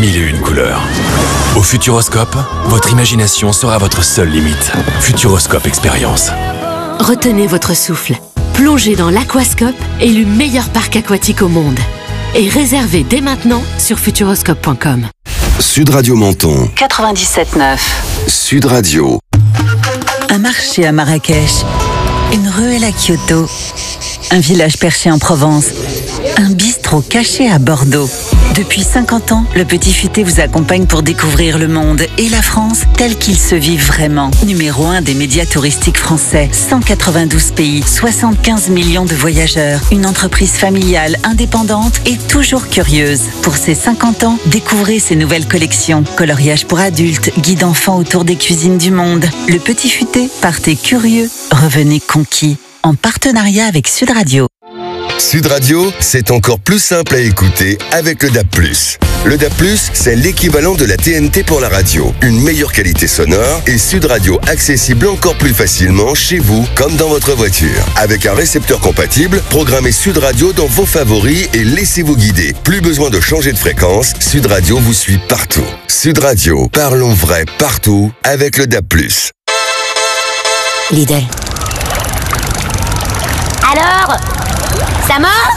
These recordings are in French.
mille et une couleurs. Au Futuroscope, votre imagination sera votre seule limite. Futuroscope Expérience. Retenez votre souffle. Plongez dans l'Aquascope, élu meilleur parc aquatique au monde. Et réservez dès maintenant sur futuroscope.com. Sud Radio Menton. 97.9. Sud Radio. Un marché à Marrakech, une ruelle à Kyoto, un village perché en Provence, un bistrot caché à Bordeaux. Depuis 50 ans, le Petit Futé vous accompagne pour découvrir le monde et la France tel qu'il se vit vraiment. Numéro 1 des médias touristiques français, 192 pays, 75 millions de voyageurs. Une entreprise familiale, indépendante et toujours curieuse. Pour ses 50 ans, découvrez ses nouvelles collections. Coloriage pour adultes, guide enfants autour des cuisines du monde. Le Petit Futé, partez curieux, revenez conquis. En partenariat avec Sud Radio. Sud Radio, c'est encore plus simple à écouter avec le DAB+. Le DAB+, c'est l'équivalent de la TNT pour la radio. Une meilleure qualité sonore et Sud Radio accessible encore plus facilement chez vous comme dans votre voiture. Avec un récepteur compatible, programmez Sud Radio dans vos favoris et laissez-vous guider. Plus besoin de changer de fréquence, Sud Radio vous suit partout. Sud Radio, parlons vrai partout avec le DAB+. Lidl. Alors, ça mange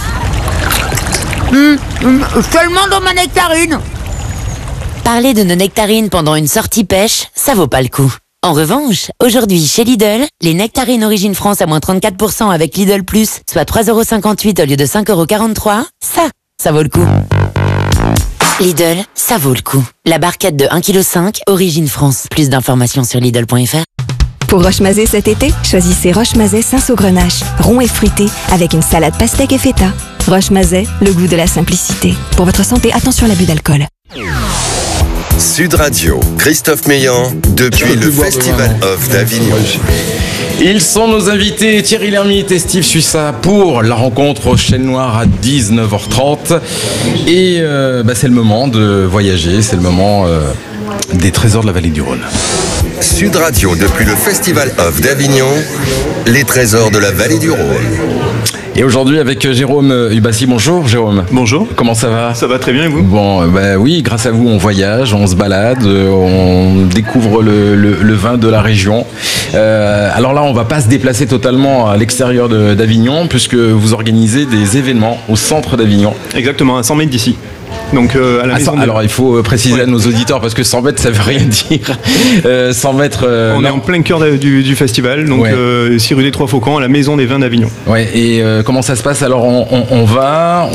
Seulement dans ma nectarine. Parler de nos nectarines pendant une sortie pêche, ça vaut pas le coup. En revanche, aujourd'hui chez Lidl, les nectarines Origine France à moins 34% avec Lidl Plus, soit 3,58€ au lieu de 5,43€, ça vaut le coup. Lidl, ça vaut le coup. La barquette de 1,5 kg, Origine France. Plus d'informations sur Lidl.fr. Pour Roche-Mazet cet été, choisissez Roche-Mazet Saint-Saugrenache, rond et fruité, avec une salade pastèque et feta. Roche-Mazet, le goût de la simplicité. Pour votre santé, attention à l'abus d'alcool. Sud Radio, Christophe Meillan, depuis le Festival of d'Avignon. Ils sont nos invités, Thierry Lhermitte et Steve Suissa, pour la rencontre au Chêne Noir à 19h30. Et c'est le moment de voyager, c'est le moment des trésors de la vallée du Rhône. Sud Radio, depuis le Festival of d'Avignon, les trésors de la vallée du Rhône. Et aujourd'hui avec Jérôme Ubassi. Bonjour Jérôme. Bonjour. Comment ça va ? Ça va très bien et vous ? Bon, oui, grâce à vous on voyage, on se balade, on découvre le vin de la région. Alors là on va pas se déplacer totalement à l'extérieur d'Avignon puisque vous organisez des événements au centre d'Avignon. Exactement, à 100 mètres d'ici. Donc à la maison. Alors il faut préciser à nos auditeurs parce que 100 mètres ça veut rien dire. 100 mètres. On est en plein cœur du festival, donc 6 rue des Trois Faucons à la Maison des Vins d'Avignon. Ouais. Et comment ça se passe ? Alors on va,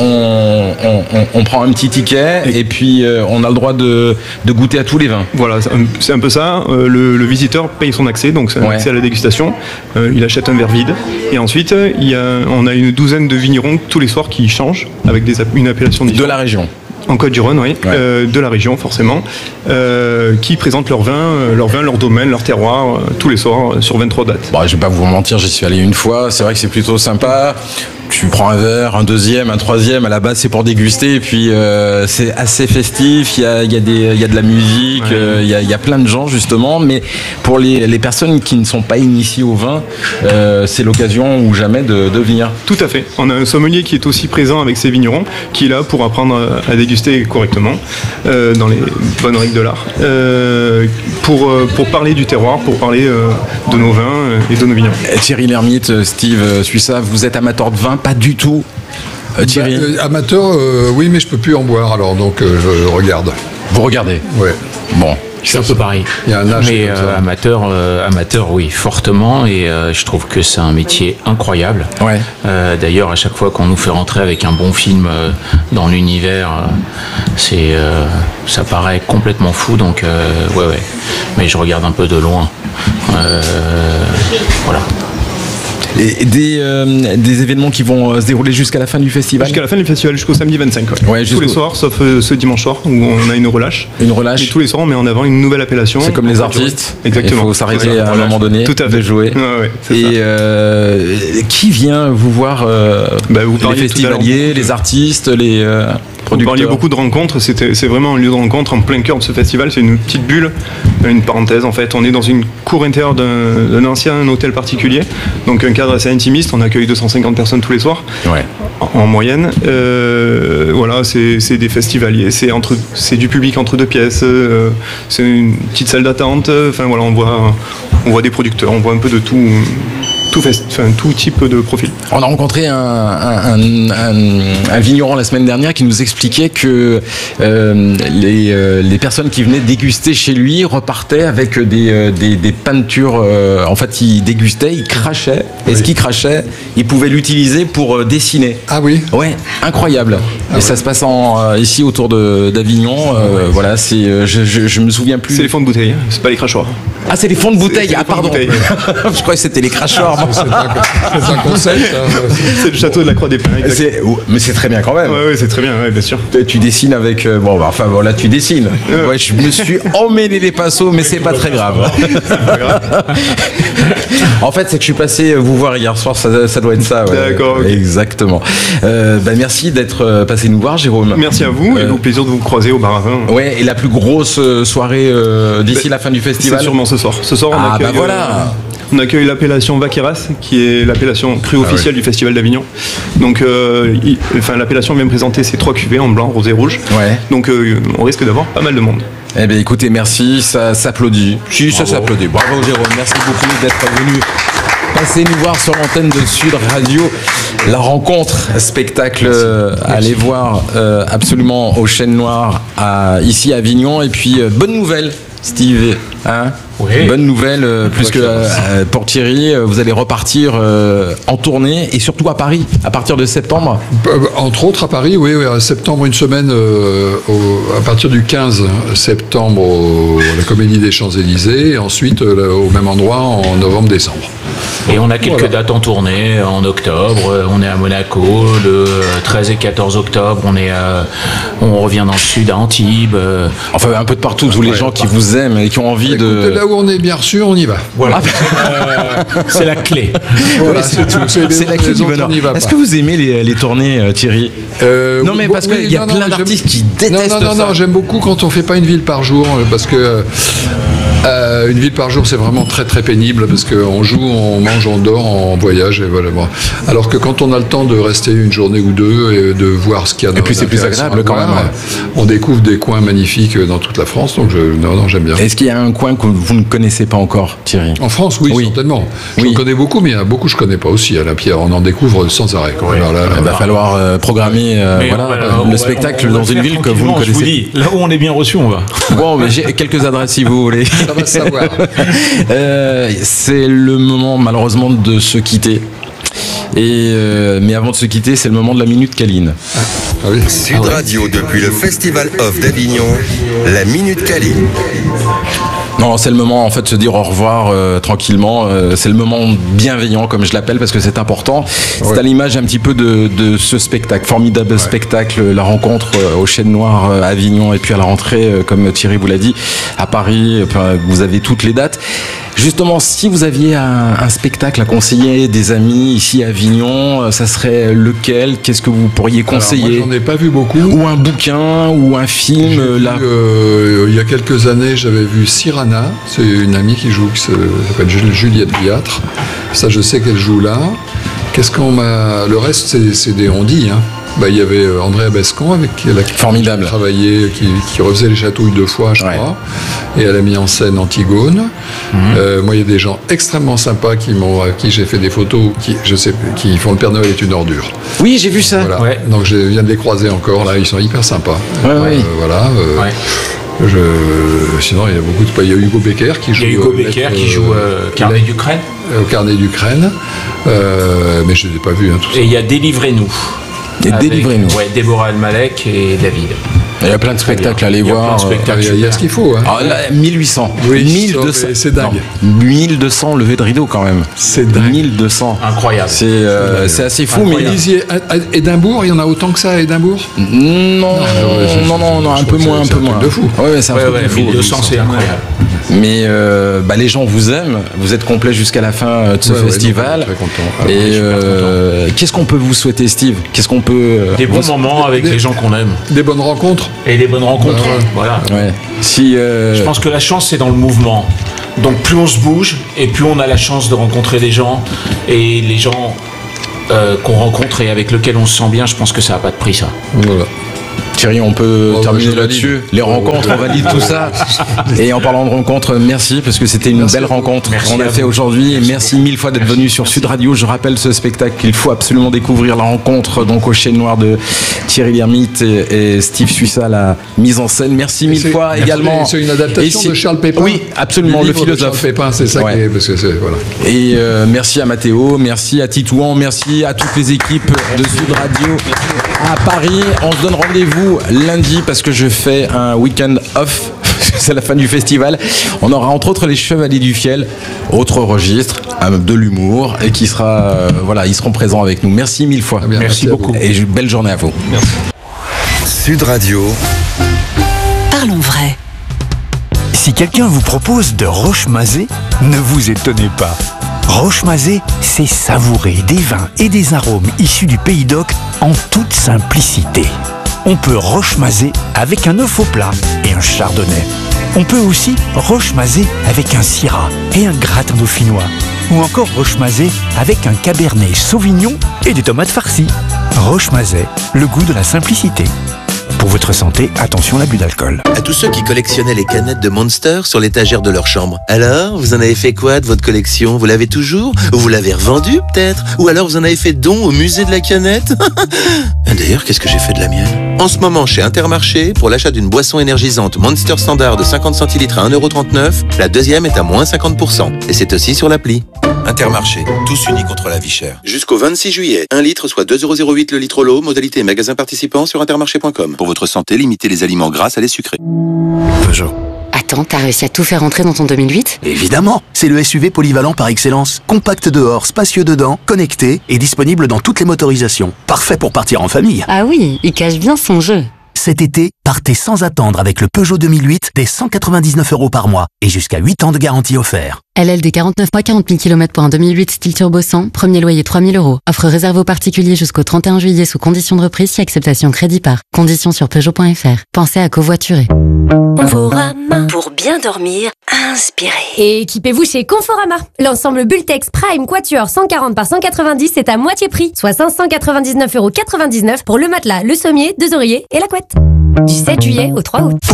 on prend un petit ticket et puis on a le droit de goûter à tous les vins. Voilà, c'est un peu ça. Le visiteur paye son accès, donc c'est un accès à la dégustation. Il achète un verre vide et ensuite on a une douzaine de vignerons tous les soirs qui changent avec une appellation différente. De la région. En Côte-du-Rhône, oui, de la région forcément, qui présentent leur vin, leur domaine, leur terroir, tous les soirs sur 23 dates. Bon, je vais pas vous mentir, j'y suis allé une fois, c'est vrai que c'est plutôt sympa. Tu prends un verre, un deuxième, un troisième, à la base c'est pour déguster, et puis c'est assez festif, il y a de la musique, il y a plein de gens justement, mais pour les personnes qui ne sont pas initiées au vin, c'est l'occasion ou jamais de venir. Tout à fait, on a un sommelier qui est aussi présent avec ses vignerons, qui est là pour apprendre à déguster correctement, dans les bonnes règles de l'art, pour parler du terroir, pour parler de nos vins et de nos vignerons. Thierry Lhermitte, Steve Suissa, vous êtes amateur de vin? Pas du tout. Thierry. Amateur, oui, mais je peux plus en boire, alors donc je regarde. Vous regardez? Ouais. Bon. C'est un peu pareil. Il y a un âge. Mais amateur, oui, fortement. Et je trouve que c'est un métier incroyable. Ouais. D'ailleurs, à chaque fois qu'on nous fait rentrer avec un bon film dans l'univers, ça paraît complètement fou. Donc, ouais. Mais je regarde un peu de loin. Voilà. Et des événements qui vont se dérouler jusqu'à la fin du festival? Jusqu'à la fin du festival, jusqu'au samedi 25. Ouais, tous les soirs, sauf ce dimanche soir où on a une relâche. Une relâche. Et tous les soirs, on met en avant une nouvelle appellation. C'est comme les artistes. Exactement. Il faut s'arrêter à un moment donné de jouer. Et qui vient vous voir? Vous les festivaliers, les artistes, Vous parliez beaucoup de rencontres, c'est vraiment un lieu de rencontre en plein cœur de ce festival, c'est une petite bulle, une parenthèse en fait. On est dans une cour intérieure d'un ancien hôtel particulier, donc un cadre assez intimiste, on accueille 250 personnes tous les soirs, en moyenne. Voilà, c'est des festivaliers, c'est du public entre deux pièces, c'est une petite salle d'attente, enfin voilà, on voit des producteurs, on voit un peu de tout. Tout type de profil. On a rencontré un vigneron la semaine dernière qui nous expliquait que les personnes qui venaient déguster chez lui repartaient avec des peintures. En fait, il dégustait, il crachait. Et ce qu'il crachait, il pouvait l'utiliser pour dessiner. Ah oui. Ouais, incroyable. Et ça se passe ici autour d'Avignon. Voilà, je me souviens plus. C'est les fonds de bouteille, c'est pas les crachoirs. Ah, c'est les fonds de bouteille. Ah, pardon. Je croyais que c'était les crachoirs. C'est un concept. C'est le château de la Croix des Pins. Mais c'est très bien quand même. Oui, c'est très bien, bien sûr. Tu dessines avec. Là, tu dessines. Ouais, je me suis emmêlé les pinceaux, mais c'est pas très grave. En fait, c'est que je suis passé vous voir hier soir, ça doit être ça. Ouais. D'accord. Okay. Exactement. Merci d'être passé nous voir, Jérôme. Merci à vous et au plaisir de vous croiser au bar à vin. Ouais, et la plus grosse soirée d'ici la fin du festival. C'est sûrement ce soir. Ce soir, on accueille. Voilà. On accueille l'appellation Vaqueras, qui est l'appellation crue officielle du Festival d'Avignon. Donc, l'appellation vient présenter ses 3 cuvées en blanc, rosé et rouge. Ouais. Donc, on risque d'avoir pas mal de monde. Eh bien, écoutez, merci, ça s'applaudit. Si, ça s'applaudit. Bravo, Jérôme. Merci beaucoup d'être venu passer nous voir sur l'antenne de Sud Radio. La rencontre, spectacle, allez voir absolument aux Chênes Noires ici à Avignon. Et puis, bonne nouvelle, Steve. Hein? Oui. Bonne nouvelle, plus que pour Thierry, vous allez repartir en tournée et surtout à Paris à partir de septembre. Entre autres à Paris, oui, à septembre, une semaine à partir du 15 septembre à la Comédie des Champs-Élysées et ensuite au même endroit en novembre-décembre. Et on a quelques dates en tournée en octobre. On est à Monaco le 13 et 14 octobre. On revient dans le sud à Antibes. Enfin, un peu de partout, tous les gens qui vous aiment et qui ont envie de. Là où on est bien reçu, on y va. Voilà. C'est la clé. Voilà, c'est tout. C'est la clé du bonheur. Est-ce que vous aimez les tournées, Thierry? Non, mais parce qu'il y a plein d'artistes qui détestent ça. Non, j'aime beaucoup quand on fait pas une ville par jour, parce que une ville par jour, c'est vraiment très très pénible, parce qu'on joue, on mange, on dort, on voyage, et voilà. Bon. Alors que quand on a le temps de rester une journée ou deux et de voir ce qu'il y a. Et puis c'est plus agréable quand même. On découvre des coins magnifiques dans toute la France, donc j'aime bien. Est-ce qu'il y a un coin que vous ne connaissez pas encore, Thierry? En France, oui. Certainement. J'en connais beaucoup, mais il y en a beaucoup que je connais pas aussi. À la Pierre, on en découvre sans arrêt. Oui. Il va falloir programmer le spectacle dans une ville que vous ne connaissez pas. Je vous dis, là où on est bien reçu, on va. Bon, mais j'ai quelques adresses si vous voulez. Ça va savoir. C'est le moment malheureusement de se quitter. Mais avant de se quitter, c'est le moment de la Minute Caline. Sud Radio depuis le Festival Off d'Avignon, la Minute Caline. Non, c'est le moment en fait de se dire au revoir tranquillement. C'est le moment bienveillant comme je l'appelle parce que c'est important. C'est à l'image un petit peu de ce spectacle, formidable spectacle, la rencontre aux Chênes Noires à Avignon et puis à la rentrée, comme Thierry vous l'a dit, à Paris. Vous avez toutes les dates. Justement, si vous aviez un spectacle à conseiller des amis ici à Avignon, ça serait lequel? Qu'est-ce que vous pourriez conseiller? Alors moi, j'en ai pas vu beaucoup. Ou un bouquin, ou un film. Il y a quelques années, j'avais vu Cyrano. C'est une amie qui s'appelle Juliette Viatre. Ça, je sais qu'elle joue là. Qu'est-ce qu'on m'a... Le reste, c'est des on-dit, hein. Il y avait André Abescon avec qui formidable travaillé, qui refaisait les chatouilles 2 fois, je crois, et elle a mis en scène Antigone. Moi, il y a des gens extrêmement sympas à qui j'ai fait des photos, qui font Le Père Noël est une ordure. Oui, j'ai vu ça. Voilà. Ouais. Donc je viens de les croiser encore là, ils sont hyper sympas. Voilà. Sinon, il y a beaucoup de. Il y a Hugo Becker qui joue. Il y a Hugo Becker qui joue Carnet d'Ukraine. Au Carnet d'Ukraine. Mais je ne les ai pas vus. Hein, tout et il y a Délivrez-nous. Délivrez-nous. Déborah Elmalek et David. Il y a plein de spectacles à aller voir. Il y a ce qu'il faut. Hein. Alors là, 1800. Oui, 1200. C'est dingue. Non, 1200 levées de rideau quand même. C'est dingue. 1200. Incroyable. C'est assez fou. Vous Mais disiez à Édimbourg, il y en a autant que ça à Édimbourg? Non, un peu moins. C'est un truc de fou. Ouais, c'est un truc de fou. 1200, c'est incroyable. Mais les gens vous aiment. Vous êtes complet jusqu'à la fin de ce festival. Donc, très content. Et qu'est-ce qu'on peut vous souhaiter, Steve? Qu'est-ce qu'on peut des bons moments avec les gens qu'on aime. Des bonnes rencontres. Et des bonnes rencontres. Voilà. Ouais. Je pense que la chance, c'est dans le mouvement. Donc plus on se bouge et plus on a la chance de rencontrer des gens. Et les gens qu'on rencontre et avec lesquels on se sent bien, je pense que ça n'a pas de prix, ça. Voilà. Thierry, on peut terminer là-dessus. Les rencontres, on valide tout ça. Et en parlant de rencontres, merci parce que c'était une belle rencontre qu'on a fait aujourd'hui. Et merci mille fois d'être venu sur Sud Radio. Je rappelle ce spectacle qu'il faut absolument découvrir, la rencontre donc au Chêne Noir de Thierry Lhermitte et Steve Suissa, la mise en scène. Merci mille fois également. C'est une adaptation de Charles Pépin. Oui, absolument, le philosophe. Charles Pépin, c'est ça qui est, parce que c'est voilà. Et merci à Mathéo, merci à Titouan, merci à toutes les équipes de Sud Radio à Paris. On se donne rendez-vous lundi parce que je fais un week-end off. C'est la fin du festival. On aura entre autres les Chevaliers du Fiel, autre registre, de l'humour, et qui sera, ils seront présents avec nous. Merci mille fois. Merci beaucoup. Et belle journée à vous. Merci. Sud Radio. Parlons vrai. Si quelqu'un vous propose de Roche-Mazet, ne vous étonnez pas. Roche-Mazet, c'est savourer des vins et des arômes issus du Pays d'Oc en toute simplicité. On peut Roche-Mazet avec un œuf au plat et un chardonnay. On peut aussi Roche-Mazet avec un syrah et un gratin dauphinois. Ou encore Roche-Mazet avec un cabernet sauvignon et des tomates farcies. Roche-Mazet, le goût de la simplicité. Pour votre santé, attention à l'abus d'alcool. À tous ceux qui collectionnaient les canettes de Monster sur l'étagère de leur chambre. Alors, vous en avez fait quoi de votre collection? Vous l'avez toujours? Ou vous l'avez revendue peut-être? Ou alors vous en avez fait don au musée de la canette? D'ailleurs, qu'est-ce que j'ai fait de la mienne? En ce moment, chez Intermarché, pour l'achat d'une boisson énergisante Monster Standard de 50 centilitres à 1,39€, la deuxième est à moins 50%. Et c'est aussi sur l'appli. Intermarché, tous unis contre la vie chère. Jusqu'au 26 juillet, 1 litre soit 2,08€ le litre l'eau, modalité magasin participant sur intermarché.com. Pour votre santé, limitez les aliments gras à les sucrés. Peugeot. Attends, t'as réussi à tout faire rentrer dans ton 2008 ? Évidemment, c'est le SUV polyvalent par excellence. Compact dehors, spacieux dedans, connecté et disponible dans toutes les motorisations. Parfait pour partir en famille. Ah oui, il cache bien son jeu. Cet été, partez sans attendre avec le Peugeot 2008 dès 199€ par mois et jusqu'à 8 ans de garantie offert. LLD 49 mois 40 000 km pour un 2008 style turbo 100, premier loyer 3 000 €. Offre réservée aux particuliers jusqu'au 31 juillet sous condition de reprise si acceptation crédit par. Conditions sur Peugeot.fr. Pensez à covoiturer. Conforama. Pour bien dormir, inspirez. Et équipez-vous chez Conforama. L'ensemble Bultex Prime Quatuor 140 par 190 est à moitié prix, soit 599,99€ pour le matelas, le sommier, 2 oreillers et la couette. Du 7 juillet au 3 août.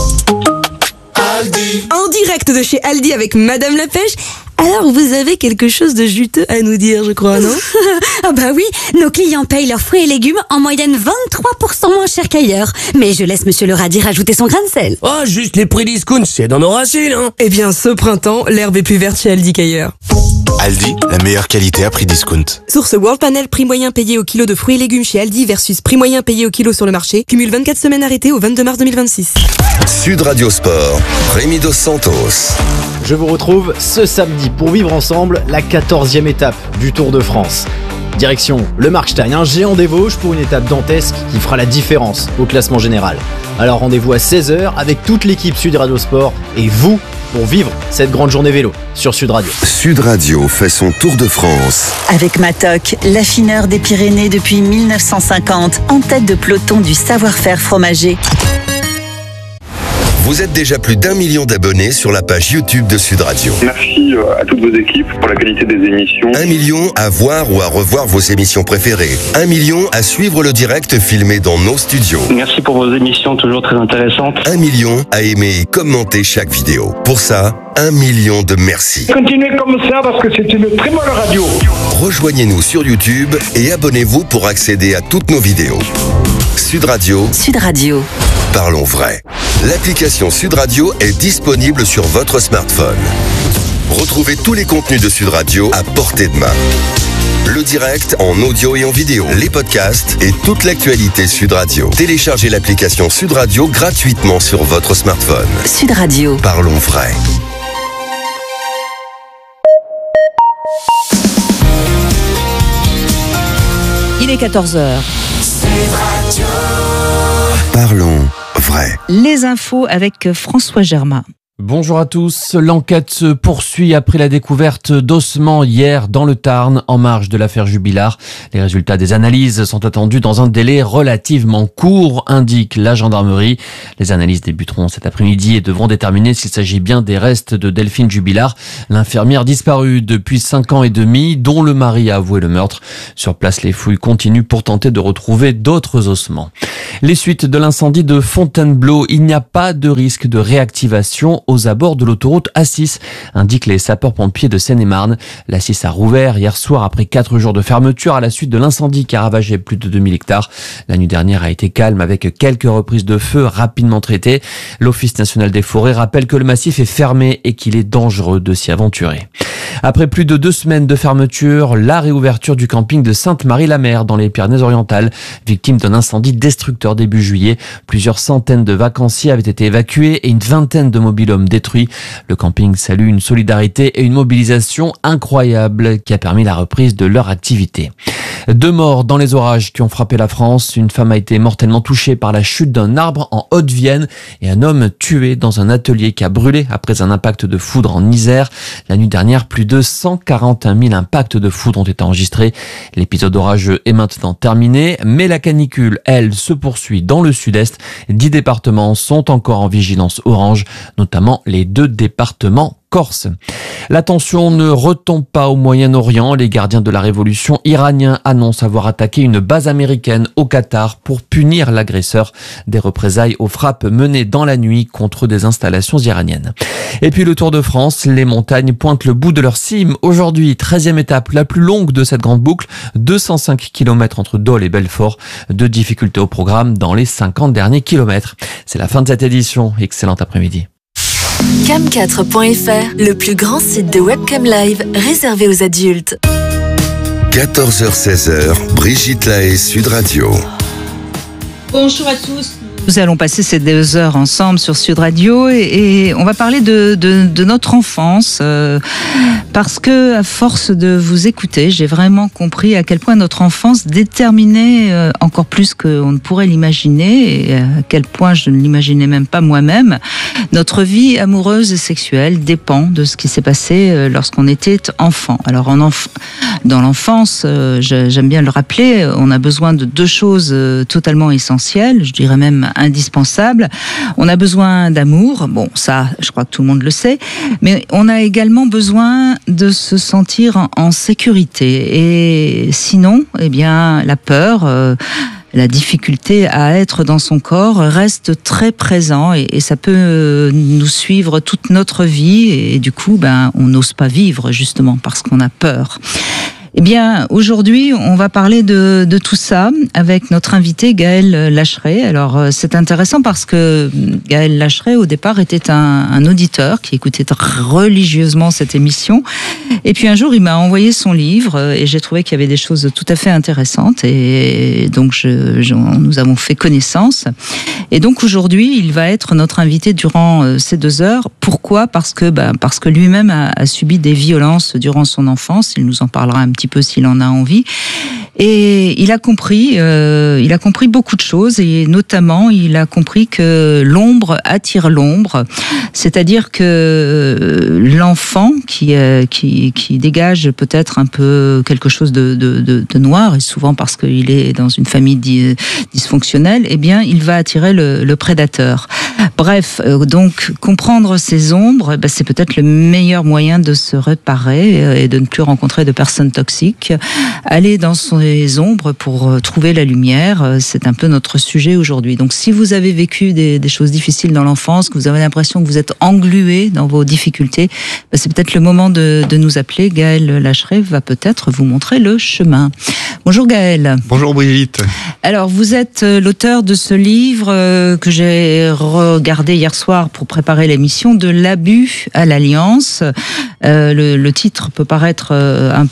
Aldi. En direct de chez Aldi avec Madame la Pêche. Alors, vous avez quelque chose de juteux à nous dire, je crois, non? Ah bah oui, nos clients payent leurs fruits et légumes en moyenne 23% moins cher qu'ailleurs. Mais je laisse Monsieur le radis rajouter son grain de sel. Oh, juste les prix discount, c'est dans nos racines, hein. Eh bien, ce printemps, l'herbe est plus verte chez Aldi qu'ailleurs. Aldi, la meilleure qualité à prix discount. Source World Panel, prix moyen payé au kilo de fruits et légumes chez Aldi versus prix moyen payé au kilo sur le marché. Cumule 24 semaines arrêtées au 22 mars 2026. Sud Radio Sport, Rémi Dos Santos. Je vous retrouve ce samedi pour vivre ensemble la 14e étape du Tour de France. Direction le Markstein, un géant des Vosges pour une étape dantesque qui fera la différence au classement général. Alors rendez-vous à 16h avec toute l'équipe Sud Radio Sport et vous pour vivre cette grande journée vélo sur Sud Radio. Sud Radio fait son Tour de France. Avec Matok, l'affineur des Pyrénées depuis 1950, en tête de peloton du savoir-faire fromager. Vous êtes déjà plus d'1 million d'abonnés sur la page YouTube de Sud Radio. Merci à toutes vos équipes pour la qualité des émissions. 1 million à voir ou à revoir vos émissions préférées. 1 million à suivre le direct filmé dans nos studios. Merci pour vos émissions toujours très intéressantes. 1 million à aimer et commenter chaque vidéo. Pour ça, 1 million de merci. Continuez comme ça parce que c'est une très bonne radio. Rejoignez-nous sur YouTube et abonnez-vous pour accéder à toutes nos vidéos. Sud Radio. Sud Radio. Parlons vrai. L'application Sud Radio est disponible sur votre smartphone. Retrouvez tous les contenus de Sud Radio à portée de main. Le direct en audio et en vidéo, les podcasts et toute l'actualité Sud Radio. Téléchargez l'application Sud Radio gratuitement sur votre smartphone. Sud Radio. Parlons vrai. Il est 14h. Parlons vrai. Les infos avec François Germain. Bonjour à tous. L'enquête se poursuit après la découverte d'ossements hier dans le Tarn en marge de l'affaire Jubilard. Les résultats des analyses sont attendus dans un délai relativement court, indique la gendarmerie. Les analyses débuteront cet après-midi et devront déterminer s'il s'agit bien des restes de Delphine Jubilard, l'infirmière disparue depuis 5 ans et demi, dont le mari a avoué le meurtre. Sur place, les fouilles continuent pour tenter de retrouver d'autres ossements. Les suites de l'incendie de Fontainebleau, il n'y a pas de risque de réactivation aux abords de l'autoroute A6, indiquent les sapeurs-pompiers de Seine-et-Marne. L'A6 a rouvert hier soir après 4 jours de fermeture à la suite de l'incendie qui a ravagé plus de 2000 hectares. La nuit dernière a été calme avec quelques reprises de feu rapidement traitées. l'Office national des forêts rappelle que le massif est fermé et qu'il est dangereux de s'y aventurer. Après plus de 2 semaines de fermeture, la réouverture du camping de Sainte-Marie-la-Mer dans les Pyrénées-Orientales, victime d'un incendie destructeur début juillet. Plusieurs centaines de vacanciers avaient été évacués et une vingtaine de mobil-hommes détruits. Le camping salue une solidarité et une mobilisation incroyable qui a permis la reprise de leur activité. 2 morts dans les orages qui ont frappé la France. Une femme a été mortellement touchée par la chute d'un arbre en Haute-Vienne et un homme tué dans un atelier qui a brûlé après un impact de foudre en Isère. La nuit dernière, plus de 141 000 impacts de foudre ont été enregistrés. L'épisode orageux est maintenant terminé, mais la canicule, elle, se poursuit dans le sud-est. 10 départements sont encore en vigilance orange, notamment les 2 départements corse. La tension ne retombe pas au Moyen-Orient. Les gardiens de la révolution iraniens annoncent avoir attaqué une base américaine au Qatar pour punir l'agresseur. Des représailles aux frappes menées dans la nuit contre des installations iraniennes. Et puis le Tour de France, les montagnes pointent le bout de leur cime. Aujourd'hui, 13e étape, la plus longue de cette grande boucle, 205 km entre Dole et Belfort. 2 difficultés au programme dans les 50 derniers kilomètres. C'est la fin de cette édition. Excellent après-midi. Cam4.fr, le plus grand site de webcam live réservé aux adultes. 14h-16h, Brigitte Lahaye, Sud Radio. Bonjour à tous. Nous allons passer ces 2 heures ensemble sur Sud Radio et on va parler de notre enfance parce que à force de vous écouter, j'ai vraiment compris à quel point notre enfance déterminait encore plus qu'on ne pourrait l'imaginer et à quel point je ne l'imaginais même pas moi-même. Notre vie amoureuse et sexuelle dépend de ce qui s'est passé lorsqu'on était enfant. Alors dans l'enfance, j'aime bien le rappeler, on a besoin de 2 choses totalement essentielles, je dirais même indispensable. On a besoin d'amour, bon ça je crois que tout le monde le sait, mais on a également besoin de se sentir en sécurité et sinon, eh bien la peur, la difficulté à être dans son corps reste très présent et ça peut nous suivre toute notre vie et du coup on n'ose pas vivre justement parce qu'on a peur. Eh bien, aujourd'hui, on va parler de tout ça avec notre invité Gaël Lacheret. Alors, c'est intéressant parce que Gaël Lacheret, au départ, était un auditeur qui écoutait religieusement cette émission. Et puis un jour, il m'a envoyé son livre et j'ai trouvé qu'il y avait des choses tout à fait intéressantes. Et donc, nous avons fait connaissance. Et donc, aujourd'hui, il va être notre invité durant ces 2 heures. Pourquoi ? Parce que lui-même a subi des violences durant son enfance. Il nous en parlera un petit peu s'il en a envie. Et il a compris beaucoup de choses et notamment il a compris que l'ombre attire l'ombre, c'est-à-dire que l'enfant qui dégage peut-être un peu quelque chose de noir et souvent parce qu'il est dans une famille dysfonctionnelle, eh bien il va attirer le prédateur. Bref, donc comprendre ces ombres, c'est peut-être le meilleur moyen de se réparer et de ne plus rencontrer de personnes toxiques. Aller dans les ombres pour trouver la lumière, c'est un peu notre sujet aujourd'hui. Donc si vous avez vécu des choses difficiles dans l'enfance, que vous avez l'impression que vous êtes englué dans vos difficultés, c'est peut-être le moment de nous appeler. Gaël Lacheret va peut-être vous montrer le chemin. Bonjour Gaël. Bonjour Brigitte. Alors vous êtes l'auteur de ce livre que j'ai regardé hier soir pour préparer l'émission, De l'abus à l'alliance. Le titre peut paraître un peu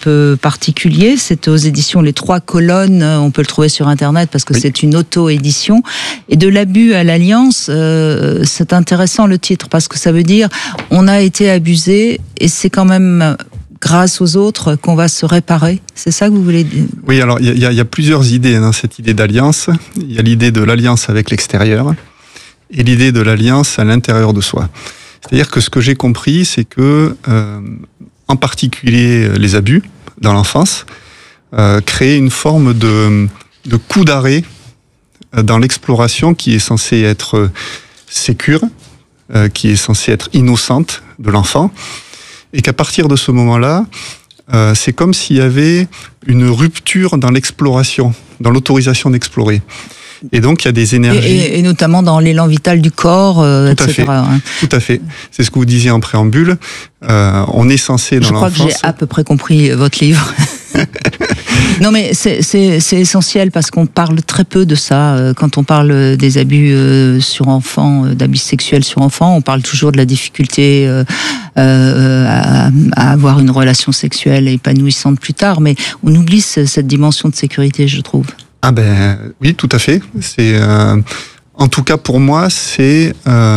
particulier. C'est aux éditions Les Trois Colonnes. On peut le trouver sur Internet parce que c'est une auto-édition. Et de l'abus à l'alliance, c'est intéressant le titre parce que ça veut dire on a été abusé et c'est quand même grâce aux autres qu'on va se réparer. C'est ça que vous voulez dire? Oui, alors il y a plusieurs idées dans cette idée d'alliance. Il y a l'idée de l'alliance avec l'extérieur et l'idée de l'alliance à l'intérieur de soi. C'est-à-dire que ce que j'ai compris, c'est que, en particulier les abus dans l'enfance, créent une forme de coup d'arrêt dans l'exploration qui est censée être sécure, qui est censée être innocente de l'enfant, et qu'à partir de ce moment-là, c'est comme s'il y avait une rupture dans l'exploration, dans l'autorisation d'explorer. Et donc, il y a des énergies... Et notamment dans l'élan vital du corps, etc. Tout à fait. C'est ce que vous disiez en préambule. On est censé, dans l'enfance... Je crois que j'ai à peu près compris votre livre. Non, mais c'est essentiel parce qu'on parle très peu de ça. Quand on parle des abus sur enfants, d'abus sexuels sur enfants, on parle toujours de la difficulté à avoir une relation sexuelle épanouissante plus tard, mais on oublie cette dimension de sécurité, je trouve. Ah ben oui, tout à fait. C'est en tout cas pour moi, c'est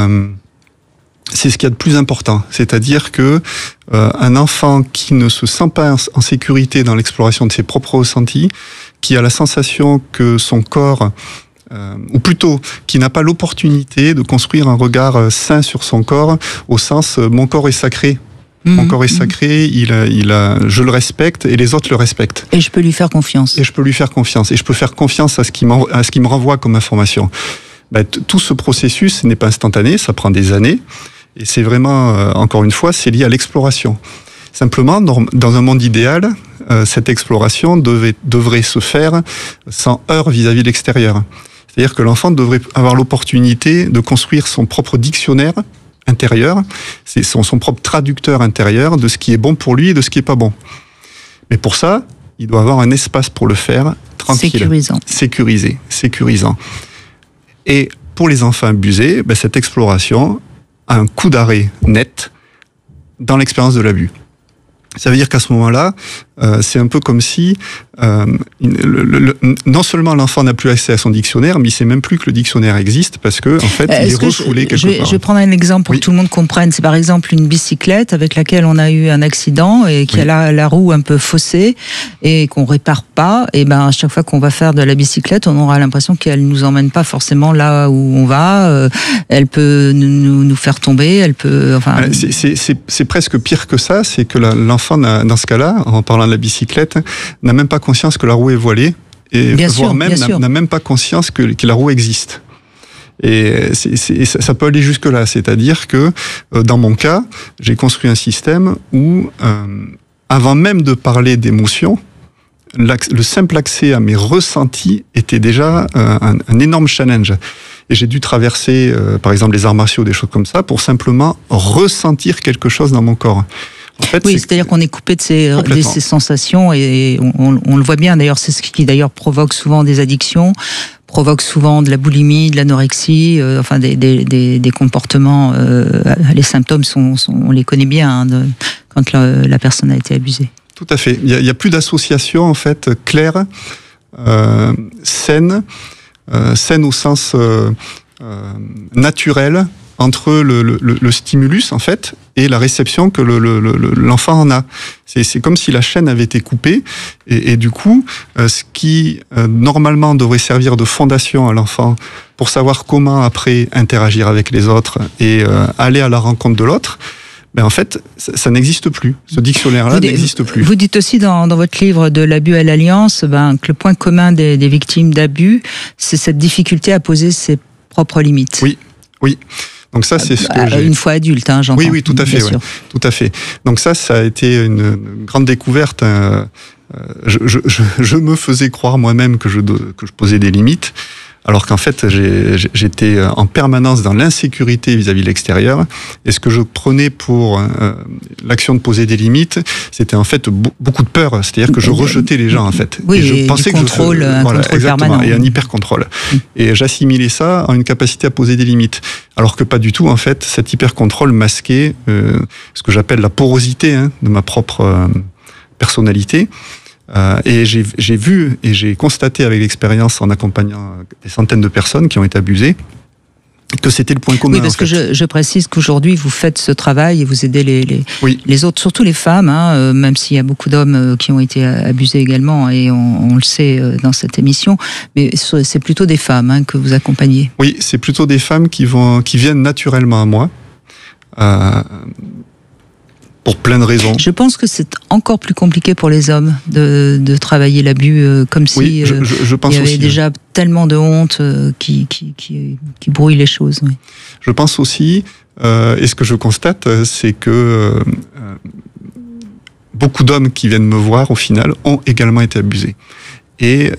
ce qu'il y a de plus important. C'est-à-dire que un enfant qui ne se sent pas en sécurité dans l'exploration de ses propres ressentis, qui a la sensation que son corps, ou plutôt qui n'a pas l'opportunité de construire un regard sain sur son corps, au sens mon corps est sacré. Mon corps est sacré, je le respecte et les autres le respectent. Et je peux lui faire confiance. Et je peux lui faire confiance. Et je peux faire confiance à ce qui me renvoie comme information. Tout ce processus n'est pas instantané, ça prend des années. Et c'est vraiment, encore une fois, c'est lié à l'exploration. Simplement, dans un monde idéal, cette exploration devrait se faire sans heurts vis-à-vis de l'extérieur. C'est-à-dire que l'enfant devrait avoir l'opportunité de construire son propre dictionnaire intérieur, c'est son propre traducteur intérieur de ce qui est bon pour lui et de ce qui est pas bon. Mais pour ça, il doit avoir un espace pour le faire, tranquille. Sécurisant. Et pour les enfants abusés, cette exploration a un coup d'arrêt net dans l'expérience de l'abus. Ça veut dire qu'à ce moment-là, c'est un peu comme si non seulement l'enfant n'a plus accès à son dictionnaire, mais il ne sait même plus que le dictionnaire existe parce que en fait, il est refoulé quelque part. Je vais prendre un exemple pour que tout le monde comprenne. C'est par exemple une bicyclette avec laquelle on a eu un accident et qui a la roue un peu faussée et qu'on répare pas. Et à chaque fois qu'on va faire de la bicyclette, on aura l'impression qu'elle nous emmène pas forcément là où on va. Elle peut nous faire tomber. Elle peut. C'est presque pire que ça. C'est que l'enfant, dans ce cas-là, en parlant de la bicyclette, n'a même pas conscience que la roue est voilée et voire même n'a même pas conscience que la roue existe. Et ça peut aller jusque-là. C'est-à-dire que, dans mon cas, j'ai construit un système où, avant même de parler d'émotion, le simple accès à mes ressentis était déjà un énorme challenge. Et j'ai dû traverser, par exemple, les arts martiaux, des choses comme ça, pour simplement ressentir quelque chose dans mon corps. En fait, c'est-à-dire qu'on est coupé de ces sensations et on le voit bien. D'ailleurs, c'est ce qui d'ailleurs provoque souvent des addictions, provoque souvent de la boulimie, de l'anorexie, des comportements. Les symptômes on les connaît bien quand la personne a été abusée. Tout à fait. Il y a plus d'association en fait claire, saine au sens naturel entre le stimulus en fait et la réception que l'enfant en a. C'est comme si la chaîne avait été coupée et du coup, ce qui normalement devrait servir de fondation à l'enfant pour savoir comment après interagir avec les autres et aller à la rencontre de l'autre, en fait, ça n'existe plus. Ce dictionnaire-là n'existe plus. Vous dites aussi dans votre livre de l'abus à l'alliance que le point commun des victimes d'abus, c'est cette difficulté à poser ses propres limites. Oui. Donc ça, c'est ce que j'ai... Une fois adulte, j'entends. Oui, tout à fait. Ouais. Tout à fait. Donc ça a été une grande découverte. Je me faisais croire moi-même que je posais des limites, alors qu'en fait, j'étais en permanence dans l'insécurité vis-à-vis de l'extérieur. Et ce que je prenais pour l'action de poser des limites, c'était en fait beaucoup de peur. C'est-à-dire que je rejetais les gens, en fait. Oui, et je pensais un contrôle permanent. Et un hyper-contrôle. Et j'assimilais ça à une capacité à poser des limites. Alors que pas du tout, en fait, cet hyper-contrôle masquait ce que j'appelle la porosité de ma propre personnalité. Et j'ai vu et j'ai constaté avec l'expérience en accompagnant des centaines de personnes qui ont été abusées que c'était le point commun. Oui, parce que je précise qu'aujourd'hui vous faites ce travail et vous aidez les autres, surtout les femmes, hein, même s'il y a beaucoup d'hommes qui ont été abusés également, et on le sait dans cette émission, mais c'est plutôt des femmes hein, que vous accompagnez. Oui, c'est plutôt des femmes qui viennent naturellement à moi. Pour plein de raisons. Je pense que c'est encore plus compliqué pour les hommes de travailler l'abus comme si je pense il y avait aussi, déjà tellement de honte qui brouille les choses. Oui. Je pense aussi, et ce que je constate, c'est que beaucoup d'hommes qui viennent me voir, au final, ont également été abusés. Et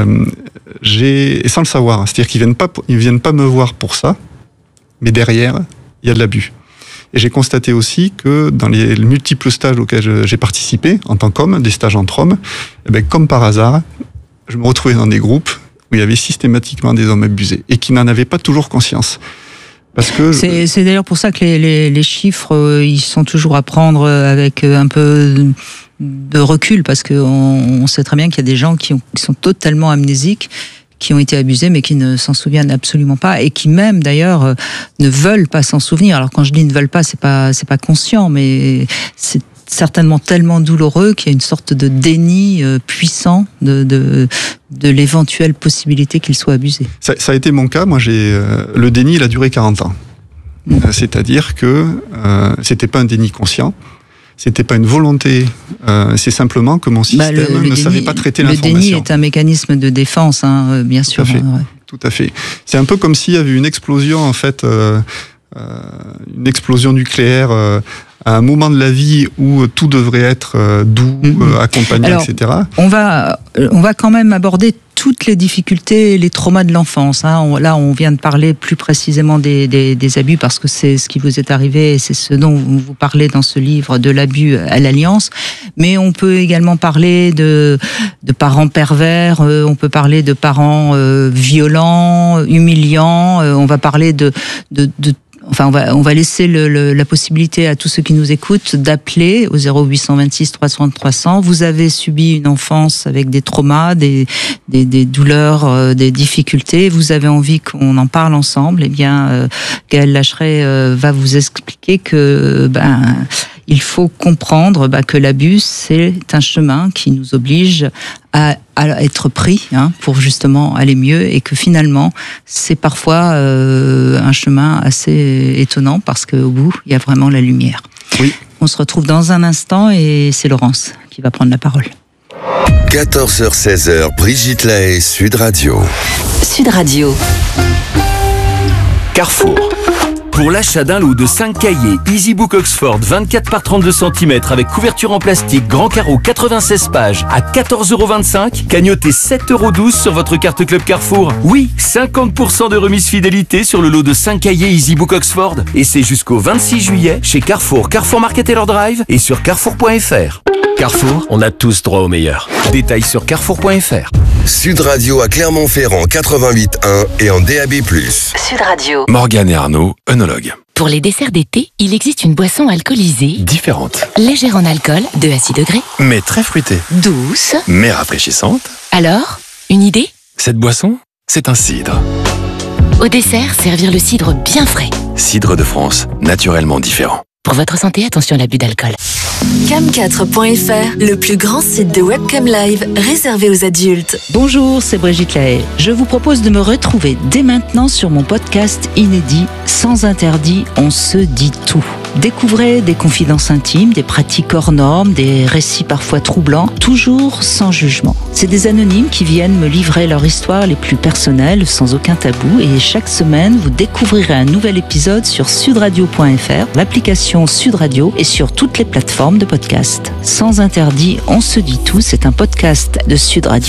sans le savoir, hein, c'est-à-dire qu'ils viennent pas me voir pour ça, mais derrière, il y a de l'abus. Et j'ai constaté aussi que dans les multiples stages auxquels j'ai participé, en tant qu'homme, des stages entre hommes, comme par hasard, je me retrouvais dans des groupes où il y avait systématiquement des hommes abusés et qui n'en avaient pas toujours conscience. Parce que c'est d'ailleurs pour ça que les chiffres, ils sont toujours à prendre avec un peu de recul, parce qu'on sait très bien qu'il y a des gens qui sont totalement amnésiques, qui ont été abusés mais qui ne s'en souviennent absolument pas, et qui même d'ailleurs ne veulent pas s'en souvenir. Alors quand je dis ne veulent pas, c'est pas conscient, mais c'est certainement tellement douloureux qu'il y a une sorte de déni puissant de l'éventuelle possibilité qu'ils soient abusés. Ça a été mon cas. Moi, le déni, il a duré 40 ans. C'est-à-dire que c'était pas un déni conscient. C'était pas une volonté, c'est simplement que mon système ne savait pas traiter l'information. Le déni est un mécanisme de défense, hein, bien sûr. Tout à fait. Ouais. Tout à fait. C'est un peu comme s'il y avait une explosion, en fait, une explosion nucléaire à un moment de la vie où tout devrait être doux, accompagné, alors, etc. On va quand même aborder toutes les difficultés et les traumas de l'enfance. Hein. Là, on vient de parler plus précisément des abus, parce que c'est ce qui vous est arrivé et c'est ce dont vous parlez dans ce livre, de l'abus à l'Alliance. Mais on peut également parler de parents pervers, on peut parler de parents violents, humiliants, on va parler Enfin, on va laisser la possibilité à tous ceux qui nous écoutent d'appeler au 0826 300 300. Vous avez subi une enfance avec des traumas, des douleurs, des difficultés. Vous avez envie qu'on en parle ensemble. Eh bien, Gaëlle Lacheret va vous expliquer que il faut comprendre que l'abus, c'est un chemin qui nous oblige à être pris pour justement aller mieux, et que finalement, c'est parfois un chemin assez étonnant, parce qu'au bout, il y a vraiment la lumière. Oui. On se retrouve dans un instant et c'est Laurence qui va prendre la parole. 14h-16h, Brigitte Lahaie, Sud Radio. Sud Radio. Carrefour. Pour l'achat d'un lot de 5 cahiers EasyBook Oxford 24 par 32 cm avec couverture en plastique, grand carreau, 96 pages à 14,25 €, cagnotez 7,12 € sur votre carte Club Carrefour. Oui, 50% de remise fidélité sur le lot de 5 cahiers EasyBook Oxford. Et c'est jusqu'au 26 juillet chez Carrefour, Carrefour Market Taylor Drive et sur carrefour.fr. Carrefour, on a tous droit au meilleur. Détails sur carrefour.fr. Sud Radio à Clermont-Ferrand 88.1 et en DAB+. Sud Radio. Morgane et Arnaud, œnologues. Pour les desserts d'été, il existe une boisson alcoolisée, Différente, légère en alcool, 2 à 6 degrés, mais très fruitée, douce. mais rafraîchissante. Alors, une idée ? Cette boisson, c'est un cidre. Au dessert, servir le cidre bien frais. Cidre de France, naturellement différent. Pour votre santé, attention à l'abus d'alcool. Cam4.fr, le plus grand site de webcam live réservé aux adultes. Bonjour, c'est Brigitte Lahaie. Je vous propose de me retrouver dès maintenant sur mon podcast inédit Sans interdit, on se dit tout. Découvrez des confidences intimes, des pratiques hors normes, des récits parfois troublants, toujours sans jugement. C'est des anonymes qui viennent me livrer leur histoire les plus personnelles, sans aucun tabou, et chaque semaine, vous découvrirez un nouvel épisode sur sudradio.fr, l'application Sud Radio et sur toutes les plateformes de podcast. Sans interdit, on se dit tout, c'est un podcast de Sud Radio.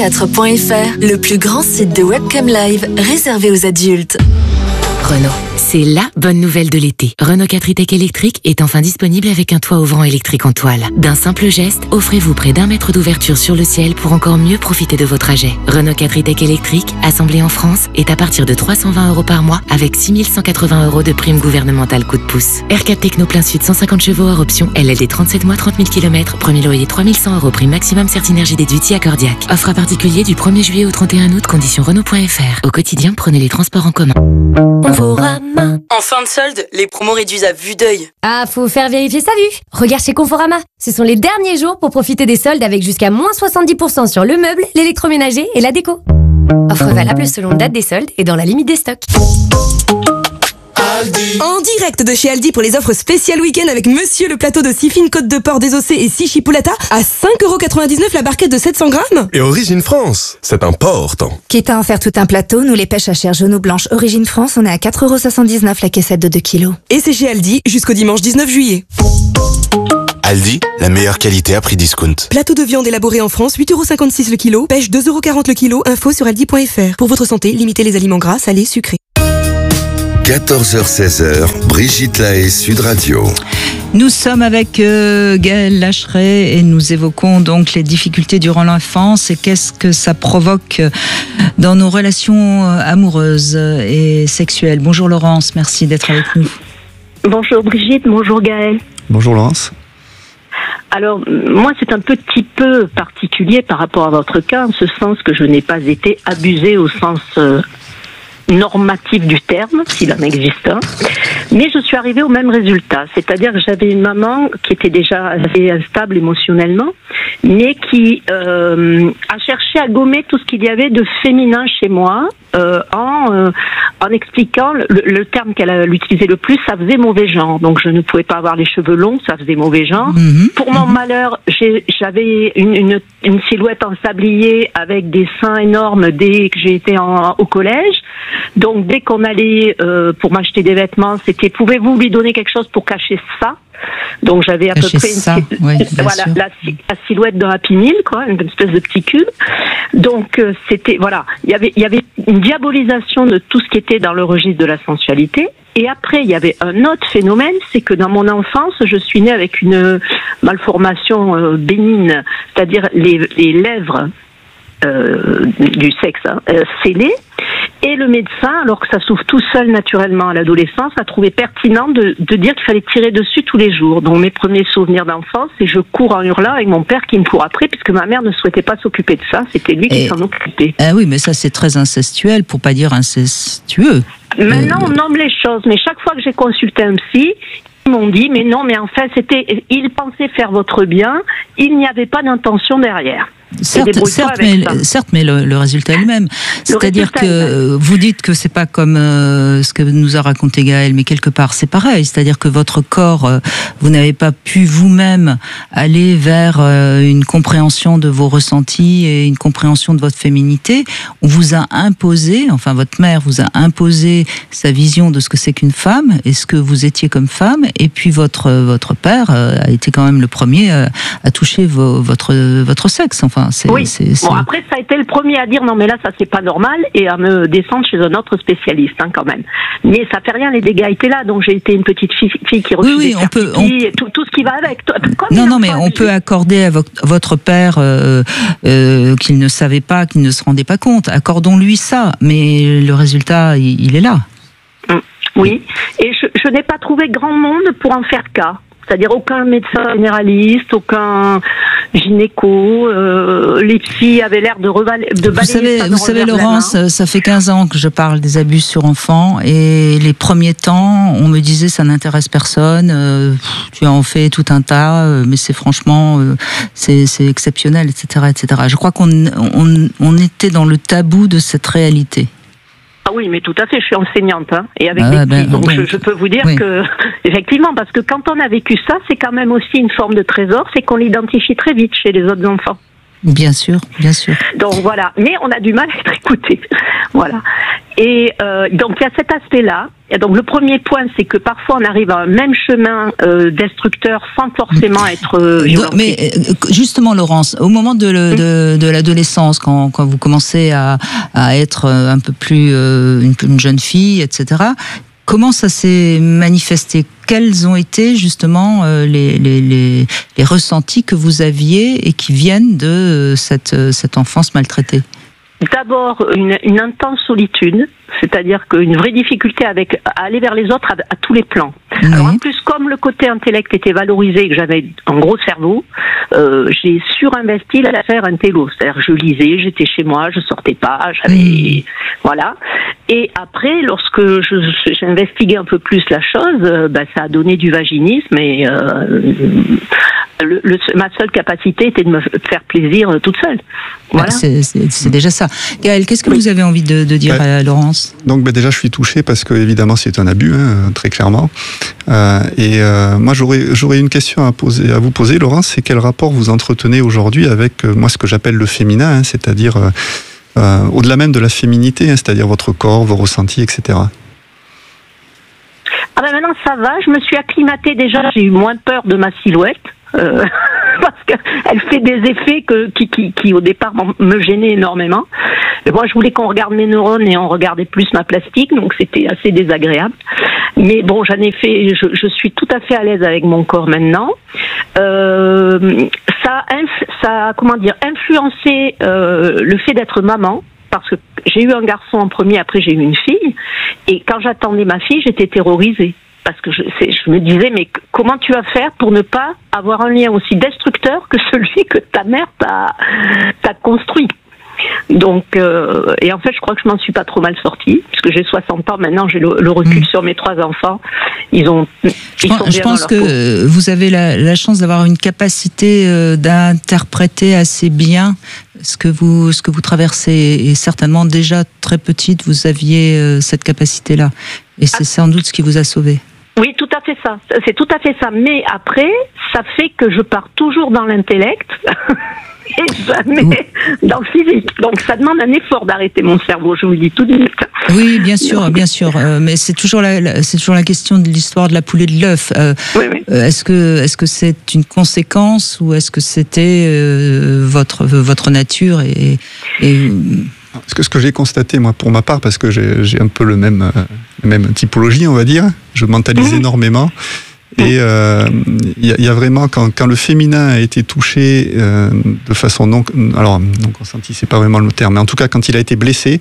Cam4.fr, le plus grand site de webcam live réservé aux adultes. Renault, C'est la bonne nouvelle de l'été. Renault 4 e-Tech électrique est enfin disponible avec un toit ouvrant électrique en toile. D'un simple geste, offrez-vous près d'1 mètre d'ouverture sur le ciel pour encore mieux profiter de vos trajets. Renault 4 e-Tech électrique, assemblé en France, est à partir de 320 € par mois avec 6 180 € de prime gouvernementale coup de pouce. R4 Techno plein sud 150 chevaux hors option, LLD 37 mois 30 000 km, premier loyer 3100 € prime maximum Certinergie déduite accordiaque. Offre à particulier du 1er juillet au 31 août, conditions Renault.fr. Au quotidien, prenez les transports en commun. Conforama. En fin de solde, les promos réduisent à vue d'œil. Ah, faut faire vérifier sa vue. Regarde chez Conforama. Ce sont les derniers jours pour profiter des soldes avec jusqu'à moins 70% sur le meuble, l'électroménager et la déco. Offre valable selon date des soldes et dans la limite des stocks. En direct de chez Aldi pour les offres spéciales week-end avec Monsieur le plateau de 6 fines côtes de porc désossées et 6 chipolata à 5,99 € la barquette de 700 grammes. Et Origine France, c'est important. Quitte à en faire tout un plateau, nous les pêches à chair jaune ou blanche Origine France, on est à 4,79 € la caissette de 2 kg. Et c'est chez Aldi jusqu'au dimanche 19 juillet. Aldi, la meilleure qualité à prix discount. Plateau de viande élaboré en France, 8,56 € le kilo. Pêche 2,40 € le kilo. Info sur aldi.fr. Pour votre santé, limitez les aliments gras, salés, sucrés. 14h-16h, Brigitte Lahaie, Sud Radio. Nous sommes avec Gaëlle Lacheret et nous évoquons donc les difficultés durant l'enfance et qu'est-ce que ça provoque dans nos relations amoureuses et sexuelles. Bonjour Laurence, merci d'être avec nous. Bonjour Brigitte, bonjour Gaëlle. Bonjour Laurence. Alors, moi, c'est un petit peu particulier par rapport à votre cas, en ce sens que je n'ai pas été abusée au sens normatif du terme, s'il en existe un, mais je suis arrivée au même résultat, c'est-à-dire que j'avais une maman qui était déjà assez instable émotionnellement, mais qui a cherché à gommer tout ce qu'il y avait de féminin chez moi, en expliquant le terme qu'elle utilisait le plus, ça faisait mauvais genre. Donc je ne pouvais pas avoir les cheveux longs, ça faisait mauvais genre. Pour mon malheur, j'avais une silhouette en sablier avec des seins énormes dès que j'ai été au collège. Donc dès qu'on allait pour m'acheter des vêtements, c'était pouvez-vous lui donner quelque chose pour cacher ça? Donc j'avais à peu près la silhouette d'un Happy Meal, quoi, une espèce de petit cube. Donc c'était il y avait une diabolisation de tout ce qui était dans le registre de la sensualité. Et après il y avait un autre phénomène, c'est que dans mon enfance, je suis née avec une malformation bénigne, c'est-à-dire les lèvres du sexe scellées. Et le médecin, alors que ça s'ouvre tout seul naturellement à l'adolescence, a trouvé pertinent de dire qu'il fallait tirer dessus tous les jours. Donc mes premiers souvenirs d'enfance, c'est je cours en hurlant avec mon père qui me court après, puisque ma mère ne souhaitait pas s'occuper de ça, c'était lui qui s'en occupait. Ah oui, mais ça c'est très incestuel, pour pas dire incestueux. Maintenant on nomme les choses, mais chaque fois que j'ai consulté un psy, ils m'ont dit, mais non, mais en fait, il pensait faire votre bien, il n'y avait pas d'intention derrière. Certes, mais le résultat est le même. C'est-à-dire que vous dites que c'est pas comme ce que nous a raconté Gaëlle, mais quelque part c'est pareil. C'est-à-dire que votre corps, vous n'avez pas pu vous-même aller vers une compréhension de vos ressentis et une compréhension de votre féminité. On vous a imposé, enfin votre mère vous a imposé sa vision de ce que c'est qu'une femme et ce que vous étiez comme femme. Et puis votre père a été quand même le premier à toucher votre sexe. Enfin, oui. Bon, après, ça a été le premier à dire non, mais là, ça c'est pas normal, et à me descendre chez un autre spécialiste, quand même. Mais ça fait rien, les dégâts étaient là, donc j'ai été une petite fille qui refusait de faire pipi, et tout ce qui va avec. Non, mais on peut accorder à votre père qu'il ne savait pas, qu'il ne se rendait pas compte. Accordons-lui ça, mais le résultat, il est là. Oui, et je n'ai pas trouvé grand monde pour en faire cas. C'est-à-dire aucun médecin généraliste, aucun gynéco, les psys avaient l'air de balayer. Vous savez Laurence, ça fait 15 ans que je parle des abus sur enfants et les premiers temps, on me disait ça n'intéresse personne, tu en fais tout un tas, mais c'est franchement, c'est exceptionnel, etc., etc. Je crois qu'on était dans le tabou de cette réalité. Ah oui, mais tout à fait, je suis enseignante, et avec des petits, donc je peux vous dire que, effectivement, parce que quand on a vécu ça, c'est quand même aussi une forme de trésor, c'est qu'on l'identifie très vite chez les autres enfants. Bien sûr, bien sûr. Donc voilà, mais on a du mal à être écouté. Voilà. Et donc il y a cet aspect-là. Et donc le premier point, c'est que parfois on arrive à un même chemin destructeur sans forcément être violenté. Mais justement, Laurence, au moment de l'adolescence, quand vous commencez à être un peu plus une jeune fille, etc., Comment ça s'est manifesté? Quels ont été justement les ressentis que vous aviez et qui viennent de cette enfance maltraitée? D'abord, une intense solitude, c'est-à-dire qu'une vraie difficulté à aller vers les autres à tous les plans. Oui. Alors en plus, comme le côté intellect était valorisé et que j'avais un gros cerveau, j'ai surinvesti l'affaire intello. C'est-à-dire je lisais, j'étais chez moi, je sortais pas, j'avais... Voilà. Et après, lorsque j'ai investigué un peu plus la chose, ça a donné du vaginisme et ma seule capacité était de me faire plaisir toute seule. Voilà. C'est déjà ça. Gaël, qu'est-ce que vous avez envie de dire à Laurence? Donc déjà, je suis touché parce que évidemment c'est un abus, très clairement. Moi, j'aurais une question à vous poser, Laurence. C'est quel rapport vous entretenez aujourd'hui avec moi ce que j'appelle le féminin, c'est-à-dire au-delà même de la féminité, c'est-à-dire votre corps, vos ressentis, etc. Ah ben maintenant ça va, je me suis acclimatée déjà, j'ai eu moins peur de ma silhouette. Parce qu'elle fait des effets qui au départ me gênaient énormément. Mais moi, je voulais qu'on regarde mes neurones et on regardait plus ma plastique, donc c'était assez désagréable. Mais bon, j'en ai fait, je suis tout à fait à l'aise avec mon corps maintenant. Ça a comment dire, influencé le fait d'être maman. Parce que j'ai eu un garçon en premier, après j'ai eu une fille. Et quand j'attendais ma fille, j'étais terrorisée. Parce que je me disais, mais comment tu vas faire pour ne pas avoir un lien aussi destructeur que celui que ta mère t'a construit? Donc, et en fait, je crois que je m'en suis pas trop mal sortie, puisque j'ai 60 ans maintenant, j'ai le recul sur mes 3 enfants. Je pense que vous avez la chance d'avoir une capacité d'interpréter assez bien ce que vous traversez, et certainement déjà très petite, vous aviez cette capacité-là, et c'est sans doute ce qui vous a sauvé. Oui, tout à fait ça. C'est tout à fait ça. Mais après, ça fait que je pars toujours dans l'intellect et jamais dans le physique. Donc ça demande un effort d'arrêter mon cerveau, je vous le dis tout de suite. Oui, bien sûr, bien sûr. Mais c'est toujours la question de l'histoire de la poule et de l'œuf. Oui. Est-ce que c'est une conséquence ou est-ce que c'était votre nature et Ce que j'ai constaté, moi, pour ma part, parce que j'ai un peu la même typologie, on va dire, je mentalise énormément. Et il y a vraiment, quand le féminin a été touché de façon non consentie, c'est pas vraiment le terme, mais en tout cas, quand il a été blessé,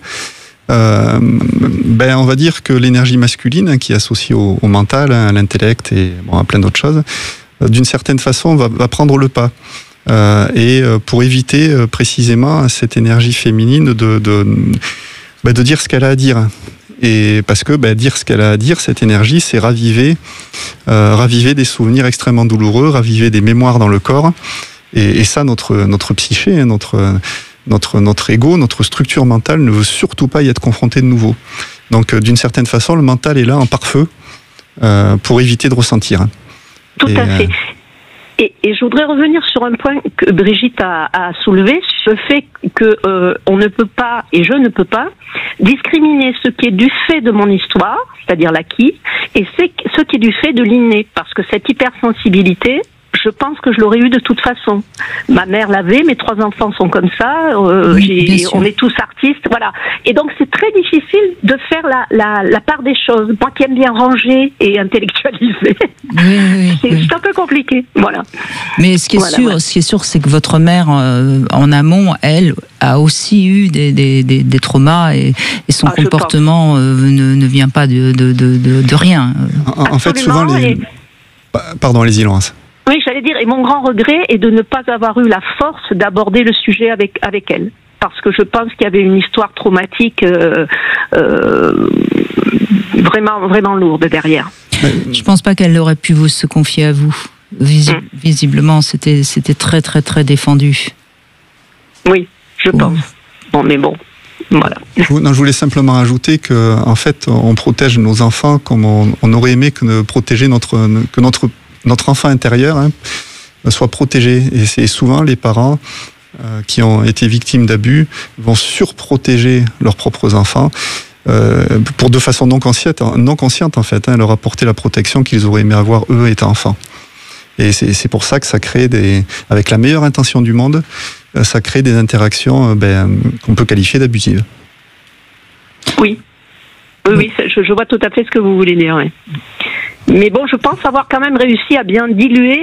on va dire que l'énergie masculine, qui est associée au mental, à l'intellect et à plein d'autres choses, d'une certaine façon, va prendre le pas. Pour éviter précisément cette énergie féminine de dire ce qu'elle a à dire. Et parce que dire ce qu'elle a à dire, cette énergie, c'est raviver des souvenirs extrêmement douloureux, raviver des mémoires dans le corps. Et ça, notre psyché, notre ego, notre structure mentale ne veut surtout pas y être confronté de nouveau. Donc, d'une certaine façon, le mental est là en pare-feu pour éviter de ressentir. Tout à fait. Et je voudrais revenir sur un point que Brigitte a soulevé, le fait que on ne peut pas, et je ne peux pas, discriminer ce qui est du fait de mon histoire, c'est-à-dire l'acquis, et ce qui est du fait de l'inné, parce que cette hypersensibilité, je pense que je l'aurais eu de toute façon. Ma mère l'avait, mes 3 enfants sont comme ça, on est tous artistes, voilà. Et donc c'est très difficile de faire la part des choses. Moi qui aime bien ranger et intellectualiser, c'est un peu compliqué, voilà. Mais ce qui est sûr, c'est que votre mère, en amont, elle, a aussi eu des traumas et son comportement ne vient pas de rien. En fait, souvent Pardon, allez-y, Laurence. Oui, j'allais dire, et mon grand regret est de ne pas avoir eu la force d'aborder le sujet avec elle. Parce que je pense qu'il y avait une histoire traumatique vraiment, vraiment lourde derrière. Je pense pas qu'elle aurait pu se confier à vous. Visiblement, c'était très, très, très défendu. Oui, je pense. Bon, mais bon. Voilà. Non, je voulais simplement ajouter que, en fait, on protège nos enfants comme on aurait aimé protéger notre enfant intérieur soit protégé. Et c'est souvent les parents qui ont été victimes d'abus vont surprotéger leurs propres enfants pour de façon non consciente en fait, leur apporter la protection qu'ils auraient aimé avoir eux étant enfants. Et c'est pour ça que ça crée avec la meilleure intention du monde, ça crée des interactions qu'on peut qualifier d'abusives. Oui. Oui, je vois tout à fait ce que vous voulez dire. Oui. Mais bon, je pense avoir quand même réussi à bien diluer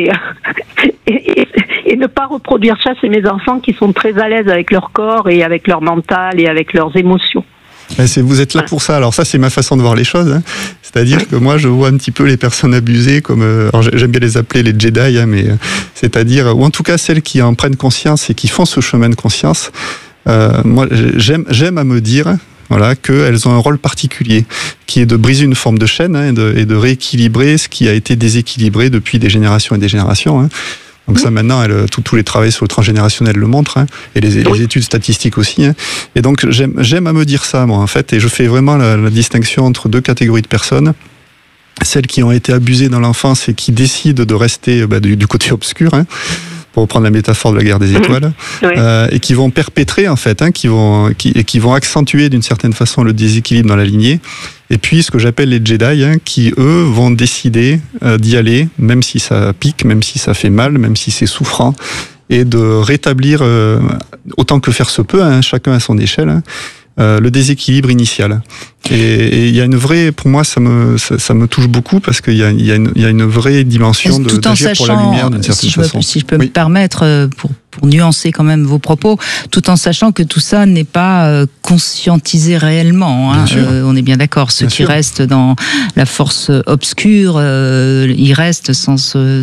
et ne pas reproduire ça chez mes enfants qui sont très à l'aise avec leur corps et avec leur mental et avec leurs émotions. Vous êtes là pour ça. Alors ça, c'est ma façon de voir les choses. Hein. C'est-à-dire que moi, je vois un petit peu les personnes abusées comme... alors j'aime bien les appeler les Jedi, hein, mais c'est-à-dire... Ou en tout cas, celles qui en prennent conscience et qui font ce chemin de conscience. Moi, j'aime à me dire... Voilà, qu'elles ont un rôle particulier, qui est de briser une forme de chaîne hein, et de rééquilibrer ce qui a été déséquilibré depuis des générations et des générations. Hein. Donc ça, maintenant, tous les travaux sur le transgénérationnel le montrent, hein, et les études statistiques aussi. Hein. Et donc, j'aime à me dire ça, moi, en fait, et je fais vraiment la distinction entre deux catégories de personnes. Celles qui ont été abusées dans l'enfance et qui décident de rester du côté obscur, hein, pour reprendre la métaphore de la guerre des étoiles, et qui vont perpétrer en fait, hein, qui vont accentuer d'une certaine façon le déséquilibre dans la lignée. Et puis ce que j'appelle les Jedi, hein, qui eux vont décider d'y aller, même si ça pique, même si ça fait mal, même si c'est souffrant, et de rétablir autant que faire se peut, hein, chacun à son échelle, hein, le déséquilibre initial. Et il y a une vraie, pour moi, ça me touche beaucoup parce qu'il y a une vraie dimension d'agir pour la lumière d'une certaine façon. Si je peux me permettre, pour nuancer quand même vos propos, tout en sachant que tout ça n'est pas conscientisé réellement. Hein. On est bien d'accord. Ceux qui restent dans la force obscure, ils restent sans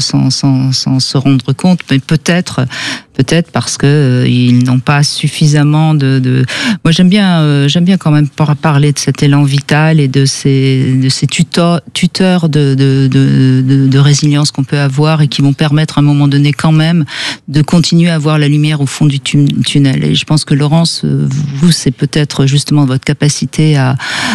se rendre compte, mais peut-être parce que ils n'ont pas suffisamment de. Moi, j'aime bien quand même parler de cet élan vital et de ces tuteurs de résilience qu'on peut avoir et qui vont permettre à un moment donné quand même de continuer à voir la lumière au fond du tunnel. Et je pense que Laurence, vous, c'est peut-être justement votre capacité à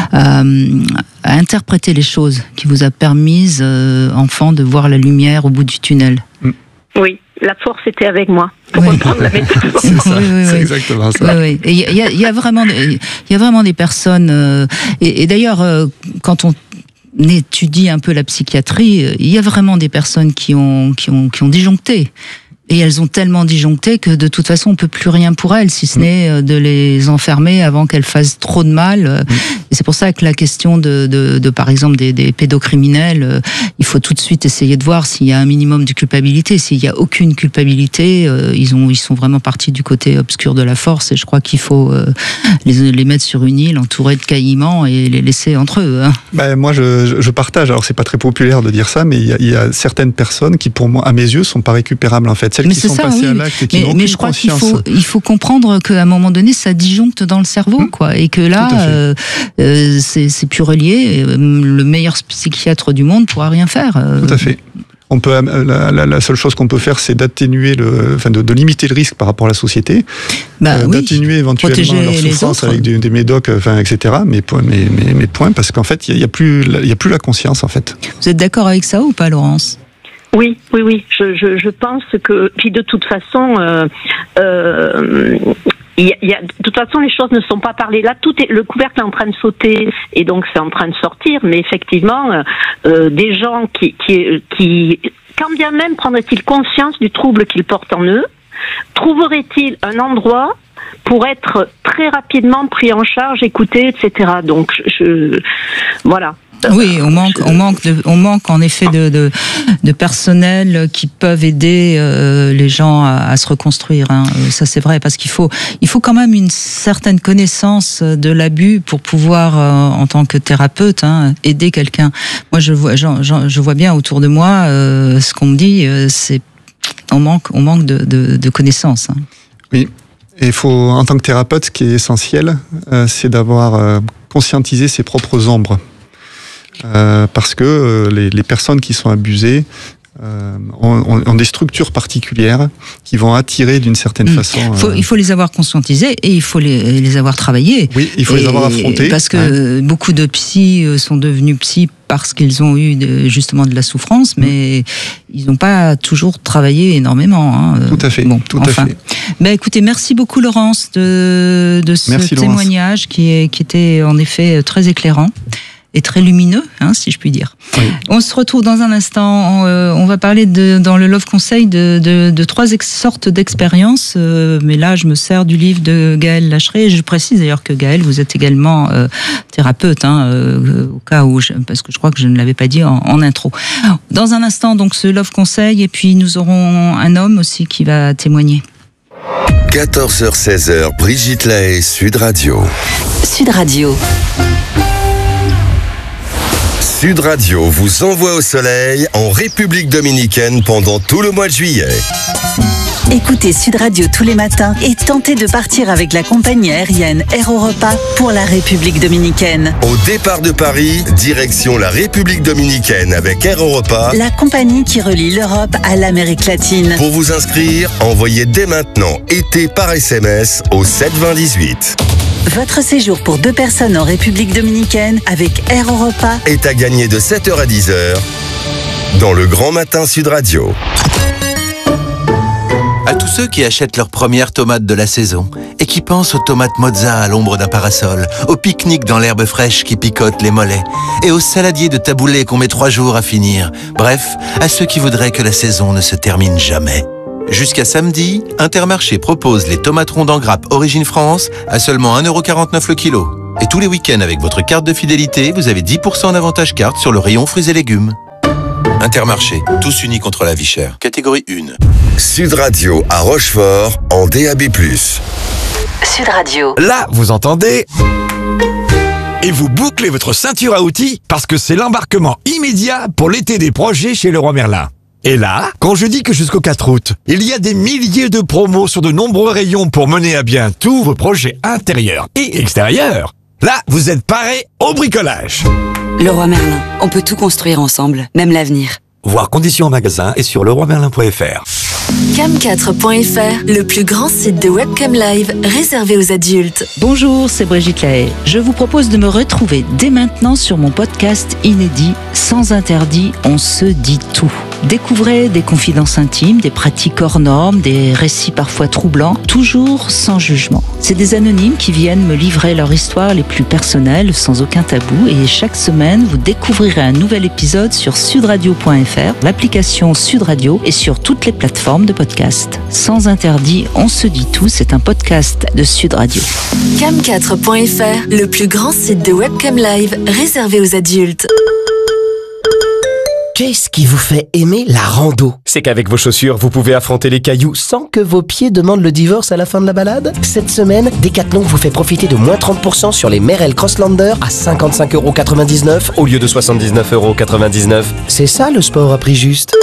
interpréter les choses qui vous a permis, enfant, de voir la lumière au bout du tunnel. Oui, la force était avec moi, pour reprendre la métaphore. C'est exactement ça. Oui. Et il y a vraiment des personnes... et d'ailleurs, quand on étudie un peu la psychiatrie, il y a vraiment des personnes qui ont disjoncté. Et elles ont tellement disjoncté que de toute façon on peut plus rien pour elles, si ce n'est de les enfermer avant qu'elles fassent trop de mal. Et c'est pour ça que la question de par exemple des pédocriminels, il faut tout de suite essayer de voir s'il y a un minimum de culpabilité. S'il y a aucune culpabilité, ils sont vraiment partis du côté obscur de la force. Et je crois qu'il faut les mettre sur une île entourée de caïmans et les laisser entre eux. Hein. Moi je partage. Alors c'est pas très populaire de dire ça, mais il y a certaines personnes qui pour moi à mes yeux sont pas récupérables en fait. Celles qui sont passées à l'acte et qui n'ont aucune je crois conscience. qu'il faut comprendre qu'à un moment donné, ça disjoncte dans le cerveau, quoi, et que là, c'est plus relié. Le meilleur psychiatre du monde pourra rien faire. Tout à fait. On peut, la seule chose qu'on peut faire, c'est d'atténuer de limiter le risque par rapport à la société, d'atténuer éventuellement leur souffrance avec des médocs, etc. Mais point, parce qu'en fait, il y a plus la conscience, en fait. Vous êtes d'accord avec ça ou pas, Laurence ? Oui. Je pense que, puis de toute façon, de toute façon, les choses ne sont pas parlées. Là, le couvercle est en train de sauter et donc c'est en train de sortir. Mais effectivement, des gens qui, quand bien même prendraient-ils conscience du trouble qu'ils portent en eux, trouveraient-ils un endroit pour être très rapidement pris en charge, écouté, etc. Donc, voilà. Oui, on manque en effet de personnel qui peuvent aider les gens à se reconstruire. Hein. Ça c'est vrai, parce qu'il faut quand même une certaine connaissance de l'abus pour pouvoir, en tant que thérapeute, aider quelqu'un. Moi, je vois bien autour de moi ce qu'on me dit, c'est on manque de connaissances. Hein. Oui. Et il faut, en tant que thérapeute, ce qui est essentiel, c'est d'avoir conscientisé ses propres ombres. Parce que les personnes qui sont abusées ont des structures particulières qui vont attirer d'une certaine façon. Il faut les avoir conscientisées et il faut les avoir travaillées. Oui, il faut les avoir affrontées. Parce que beaucoup de psys sont devenus psys parce qu'ils ont eu justement de la souffrance, mais ils n'ont pas toujours travaillé énormément. Hein. Tout à fait. Tout à fait. Écoutez, merci beaucoup Laurence de ce témoignage qui était en effet très éclairant. et très lumineux, si je puis dire. Oui. On se retrouve dans un instant. On va parler dans le Love Conseil de 3 sortes d'expériences. Mais là, je me sers du livre de Gaëlle Lacheret. Et je précise d'ailleurs que Gaëlle, vous êtes également thérapeute, au cas où, parce que je crois que je ne l'avais pas dit en intro. Dans un instant, donc ce Love Conseil, et puis nous aurons un homme aussi qui va témoigner. 14h-16h, Brigitte Lahaie, Sud Radio. Sud Radio. Sud Radio vous envoie au soleil en République dominicaine pendant tout le mois de juillet. Écoutez Sud Radio tous les matins et tentez de partir avec la compagnie aérienne Air Europa pour la République dominicaine. Au départ de Paris, direction la République dominicaine avec Air Europa, la compagnie qui relie l'Europe à l'Amérique latine. Pour vous inscrire, envoyez dès maintenant été par SMS au 72018. Votre séjour pour 2 personnes en République dominicaine avec Air Europa est à gagner de 7h à 10h dans le Grand Matin Sud Radio. À tous ceux qui achètent leurs premières tomates de la saison et qui pensent aux tomates mozza à l'ombre d'un parasol, au pique-nique dans l'herbe fraîche qui picote les mollets et aux saladiers de taboulé qu'on met 3 jours à finir. Bref, à ceux qui voudraient que la saison ne se termine jamais. Jusqu'à samedi, Intermarché propose les tomates rondes en grappe Origine France à seulement 1,49€ le kilo. Et tous les week-ends avec votre carte de fidélité, vous avez 10% d'avantage carte sur le rayon fruits et légumes. Intermarché, tous unis contre la vie chère. Catégorie 1. Sud Radio à Rochefort en DAB+. Sud Radio. Là, vous entendez ? Et vous bouclez votre ceinture à outils parce que c'est l'embarquement immédiat pour l'été des projets chez Leroy Merlin. Et là, quand je dis que jusqu'au 4 août, il y a des milliers de promos sur de nombreux rayons pour mener à bien tous vos projets intérieurs et extérieurs, là, vous êtes parés au bricolage. Leroy Merlin, on peut tout construire ensemble, même l'avenir. Voir conditions en magasin et sur leroymerlin.fr. Cam4.fr, le plus grand site de webcam live réservé aux adultes. Bonjour, c'est Brigitte Lahaie. Je vous propose de me retrouver dès maintenant sur mon podcast inédit Sans interdit, on se dit tout. Découvrez des confidences intimes, des pratiques hors normes, des récits parfois troublants, toujours sans jugement. C'est des anonymes qui viennent me livrer leur histoire les plus personnelles, sans aucun tabou. Et chaque semaine, vous découvrirez un nouvel épisode sur sudradio.fr, l'application Sud Radio et sur toutes les plateformes de podcast. Sans interdit, on se dit tout, c'est un podcast de Sud Radio. Cam4.fr, le plus grand site de webcam live réservé aux adultes. Qu'est-ce qui vous fait aimer la rando? C'est qu'avec vos chaussures, vous pouvez affronter les cailloux sans que vos pieds demandent le divorce à la fin de la balade. Cette semaine, Decathlon vous fait profiter de moins 30% sur les Merrell Crosslander à 55,99€ au lieu de 79,99€. C'est ça le sport à prix juste.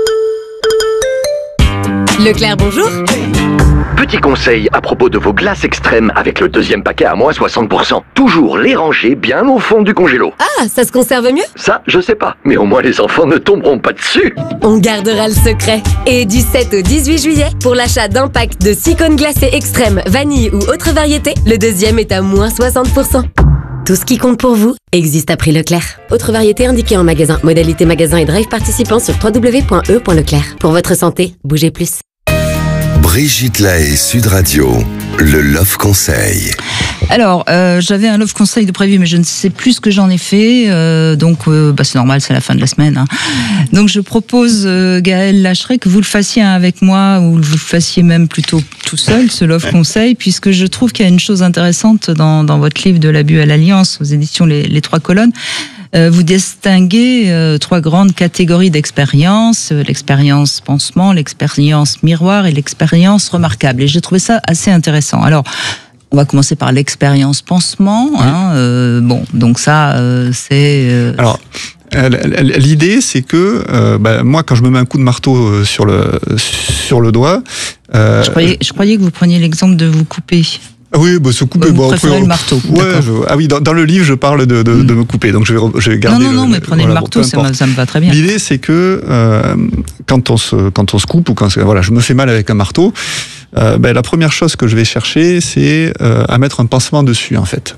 Leclerc, bonjour. Petit conseil à propos de vos glaces extrêmes avec le deuxième paquet à moins 60%. Toujours les ranger bien au fond du congélo. Ah, ça se conserve mieux? Ça, je sais pas. Mais au moins les enfants ne tomberont pas dessus. On gardera le secret. Et du 7 au 18 juillet, pour l'achat d'un pack de 6 cônes glacés extrêmes, vanille ou autre variété, le deuxième est à moins 60%. Tout ce qui compte pour vous existe à prix Leclerc. Autre variété indiquée en magasin. Modalité magasin et drive participant sur www.e.leclerc. Pour votre santé, bougez plus. Brigitte Lahaie, Sud Radio, le Love Conseil. Alors, j'avais un Love Conseil de prévu, mais je ne sais plus ce que j'en ai fait. C'est normal, c'est la fin de la semaine. Donc, je propose, Gaëlle Lacheret, que vous le fassiez avec moi, ou vous le fassiez même plutôt tout seul, ce Love Conseil, puisque je trouve qu'il y a une chose intéressante dans votre livre de l'abus à l'alliance, aux éditions Les Trois Colonnes. Vous distinguez 3 grandes catégories d'expériences, l'expérience pansement, l'expérience miroir et l'expérience remarquable. Et j'ai trouvé ça assez intéressant. Alors, on va commencer par l'expérience pansement. Donc ça, c'est... Alors, l'idée, c'est que moi, quand je me mets un coup de marteau sur le doigt... Je croyais que vous preniez l'exemple de vous couper. Oui, se couper. Vous préférez le marteau. Ouais, dans le livre, je parle de me couper, donc je vais garder. Non, mais prenez le marteau, ça me va très bien. L'idée, c'est que quand on se coupe ou je me fais mal avec un marteau, la première chose que je vais chercher, c'est à mettre un pansement dessus, en fait.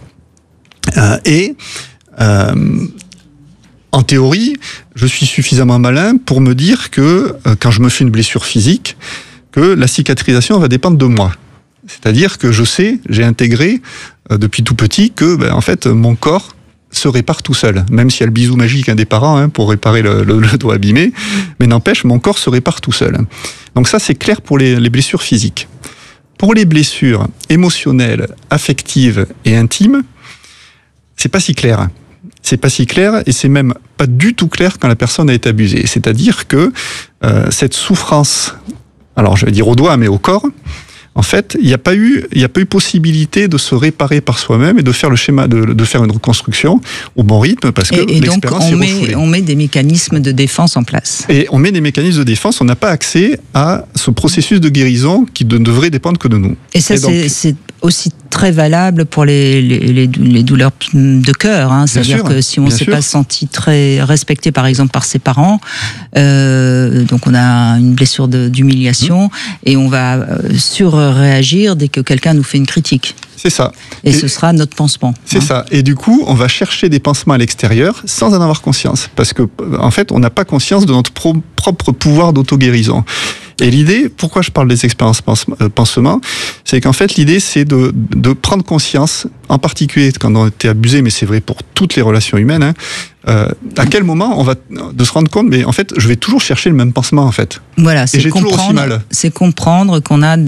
En théorie, je suis suffisamment malin pour me dire que quand je me fais une blessure physique, que la cicatrisation va dépendre de moi. C'est-à-dire que j'ai intégré depuis tout petit que, en fait, mon corps se répare tout seul, même s'il y a le bisou magique des parents pour réparer le doigt abîmé, mais n'empêche, mon corps se répare tout seul. Donc ça, c'est clair pour les blessures physiques. Pour les blessures émotionnelles, affectives et intimes, c'est pas si clair. C'est pas si clair et c'est même pas du tout clair quand la personne a été abusée. C'est-à-dire que cette souffrance, alors je vais dire au doigt, mais au corps, en fait, il n'y a pas eu possibilité de se réparer par soi-même et de faire le schéma, de faire une reconstruction au bon rythme parce que l'expérience est refoulée. On met des mécanismes de défense en place. Et on met des mécanismes de défense, on n'a pas accès à ce processus de guérison qui ne devrait dépendre que de nous. Et ça, c'est aussi très valable pour les douleurs de cœur. C'est-à-dire que si on ne s'est pas senti très respecté, par exemple, par ses parents, donc on a une blessure d'humiliation et on va surréagir dès que quelqu'un nous fait une critique. C'est ça. Et ce sera notre pansement. C'est ça. Et du coup, on va chercher des pansements à l'extérieur sans en avoir conscience. Parce que, en fait, on n'a pas conscience de notre propre pouvoir d'auto-guérison. Et l'idée, pourquoi je parle des expériences pansement, c'est qu'en fait, l'idée, c'est de prendre conscience, en particulier quand on a été abusé, mais c'est vrai pour toutes les relations humaines, à quel moment on va de se rendre compte, mais en fait, je vais toujours chercher le même pansement, en fait. Voilà, et j'ai toujours aussi mal. C'est comprendre qu'on a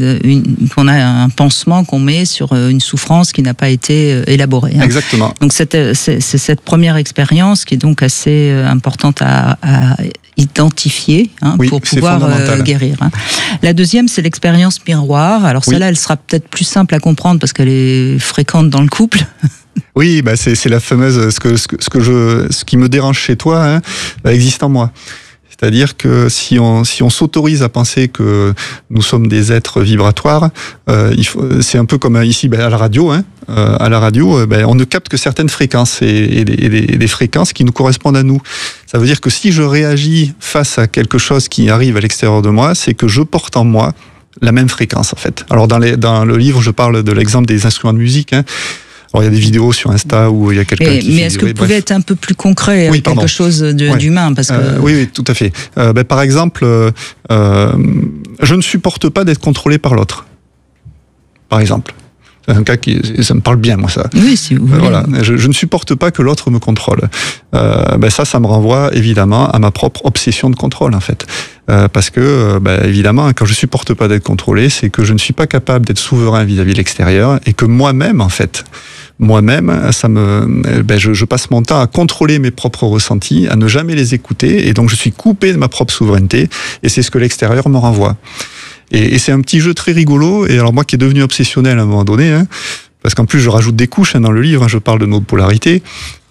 un pansement qu'on met sur une souffrance qui n'a pas été élaborée. Exactement. Donc c'est cette première expérience qui est donc assez importante à identifier pour pouvoir guérir. La deuxième, c'est l'expérience miroir. Alors celle-là, elle sera peut-être plus simple à comprendre parce qu'elle est fréquente dans le couple. Oui, c'est la fameuse ce qui me dérange chez toi existe en moi. C'est-à-dire que si on s'autorise à penser que nous sommes des êtres vibratoires, c'est un peu comme ici à la radio. À la radio, on ne capte que certaines fréquences et des fréquences qui nous correspondent à nous. Ça veut dire que si je réagis face à quelque chose qui arrive à l'extérieur de moi, c'est que je porte en moi la même fréquence en fait. Alors dans le livre, je parle de l'exemple des instruments de musique. Alors, il y a des vidéos sur Insta où il y a quelqu'un qui... Mais est-ce que vous pouvez être un peu plus concret, quelque chose d'humain parce que... Oui, tout à fait. Par exemple, je ne supporte pas d'être contrôlé par l'autre. Par exemple. C'est un cas ça me parle bien, moi, ça. Oui, si vous voulez. Voilà. Je ne supporte pas que l'autre me contrôle. Ça me renvoie, évidemment, à ma propre obsession de contrôle, en fait. Parce que, évidemment, quand je supporte pas d'être contrôlé, c'est que je ne suis pas capable d'être souverain vis-à-vis de l'extérieur et que moi-même, en fait, je passe mon temps à contrôler mes propres ressentis, à ne jamais les écouter, et donc je suis coupé de ma propre souveraineté, et c'est ce que l'extérieur me renvoie. Et c'est un petit jeu très rigolo, et alors moi qui est devenu obsessionnel à un moment donné, parce qu'en plus je rajoute des couches dans le livre, je parle de nos polarités,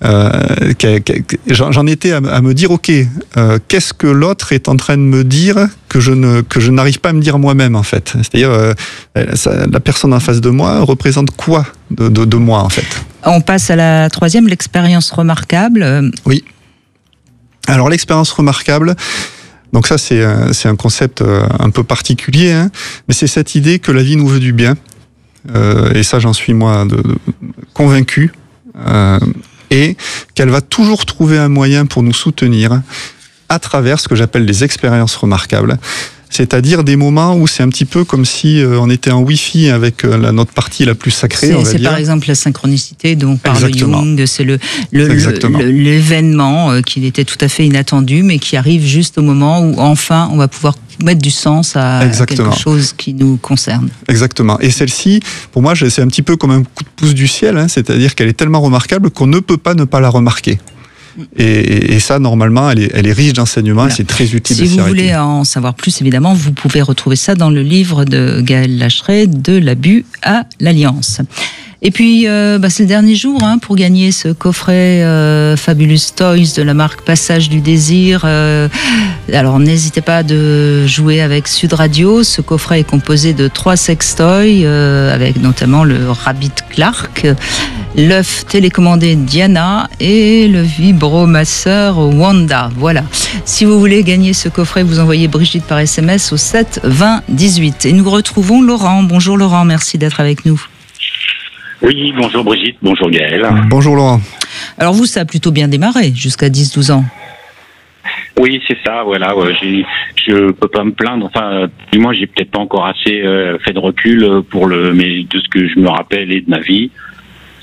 j'en étais à me dire, ok, qu'est-ce que l'autre est en train de me dire que je n'arrive pas à me dire moi-même en fait. C'est-à-dire, la personne en face de moi représente quoi de moi en fait. On passe à la troisième, l'expérience remarquable. Oui. Alors l'expérience remarquable, donc ça c'est un concept un peu particulier, mais c'est cette idée que la vie nous veut du bien. Et ça j'en suis moi convaincu. Et qu'elle va toujours trouver un moyen pour nous soutenir à travers ce que j'appelle les expériences remarquables. C'est-à-dire des moments où c'est un petit peu comme si on était en Wi-Fi avec notre partie la plus sacrée, on va dire. C'est par exemple la synchronicité dont parle Jung, c'est l'événement qui était tout à fait inattendu, mais qui arrive juste au moment où enfin on va pouvoir mettre du sens à quelque chose qui nous concerne. Exactement. Et celle-ci, pour moi, c'est un petit peu comme un coup de pouce du ciel, c'est-à-dire qu'elle est tellement remarquable qu'on ne peut pas ne pas la remarquer. Et ça, normalement, elle est riche d'enseignements et c'est très utile de s'y arrêter. Si vous voulez en savoir plus, évidemment, vous pouvez retrouver ça dans le livre de Gaël Lacheret, De l'abus à l'alliance. Et puis, c'est le dernier jour pour gagner ce coffret Fabulous Toys de la marque Passage du Désir. Alors, n'hésitez pas de jouer avec Sud Radio. Ce coffret est composé de 3 sextoys, avec notamment le Rabbit Clark, l'œuf télécommandé Diana et le vibromasseur Wanda. Voilà. Si vous voulez gagner ce coffret, vous envoyez Brigitte par SMS au 7 20 18. Et nous retrouvons Laurent. Bonjour Laurent, merci d'être avec nous. Oui, bonjour Brigitte, bonjour Gaël. Bonjour Laurent. Alors vous, ça a plutôt bien démarré, jusqu'à 10-12 ans. Oui, c'est ça, voilà. Je peux pas me plaindre. Enfin, du moins, j'ai peut-être pas encore assez fait de recul mais de ce que je me rappelle et de ma vie.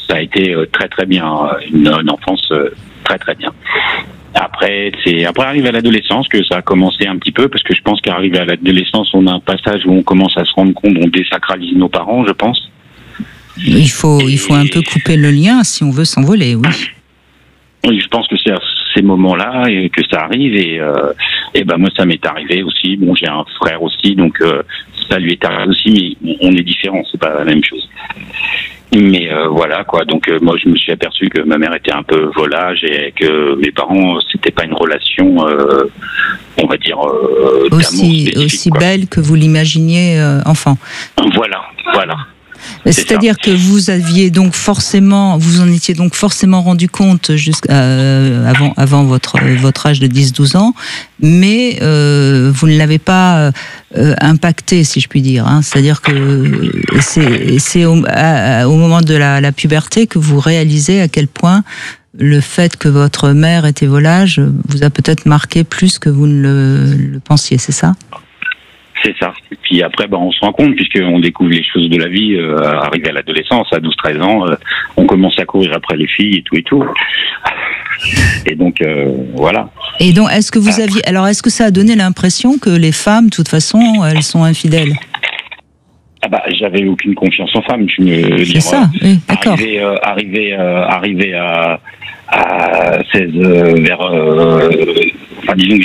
ça a été très très bien, une enfance très très bien. Après arrive à l'adolescence que ça a commencé un petit peu, parce que je pense qu'arrivé à l'adolescence, on a un passage où on commence à se rendre compte, on désacralise nos parents, je pense. Il faut un peu couper le lien si on veut s'envoler, oui. Oui, je pense que c'est à ces moments-là que ça arrive, et ben moi ça m'est arrivé aussi. Bon, j'ai un frère aussi, donc ça lui est arrivé aussi, mais on est différents, c'est pas la même chose. Mais voilà quoi, donc moi je me suis aperçu que ma mère était un peu volage et que mes parents, c'était pas une relation, on va dire, aussi belle que vous l'imaginiez enfant. Voilà. C'est-à-dire que vous aviez donc forcément, vous en étiez donc forcément rendu compte avant votre âge de 10-12 ans, mais vous ne l'avez pas impacté, si je puis dire. Hein. C'est-à-dire que c'est au moment de la puberté que vous réalisez à quel point le fait que votre mère était volage vous a peut-être marqué plus que vous ne le pensiez, c'est ça ? C'est ça. Et puis après, on se rend compte, puisqu'on découvre les choses de la vie, arrivé à l'adolescence, à 12-13 ans, on commence à courir après les filles et tout. Et donc, voilà. Et donc, est-ce que ça a donné l'impression que les femmes, de toute façon, elles sont infidèles ? J'avais aucune confiance en femmes. C'est ça, oui, d'accord. Arrivé à 16, disons que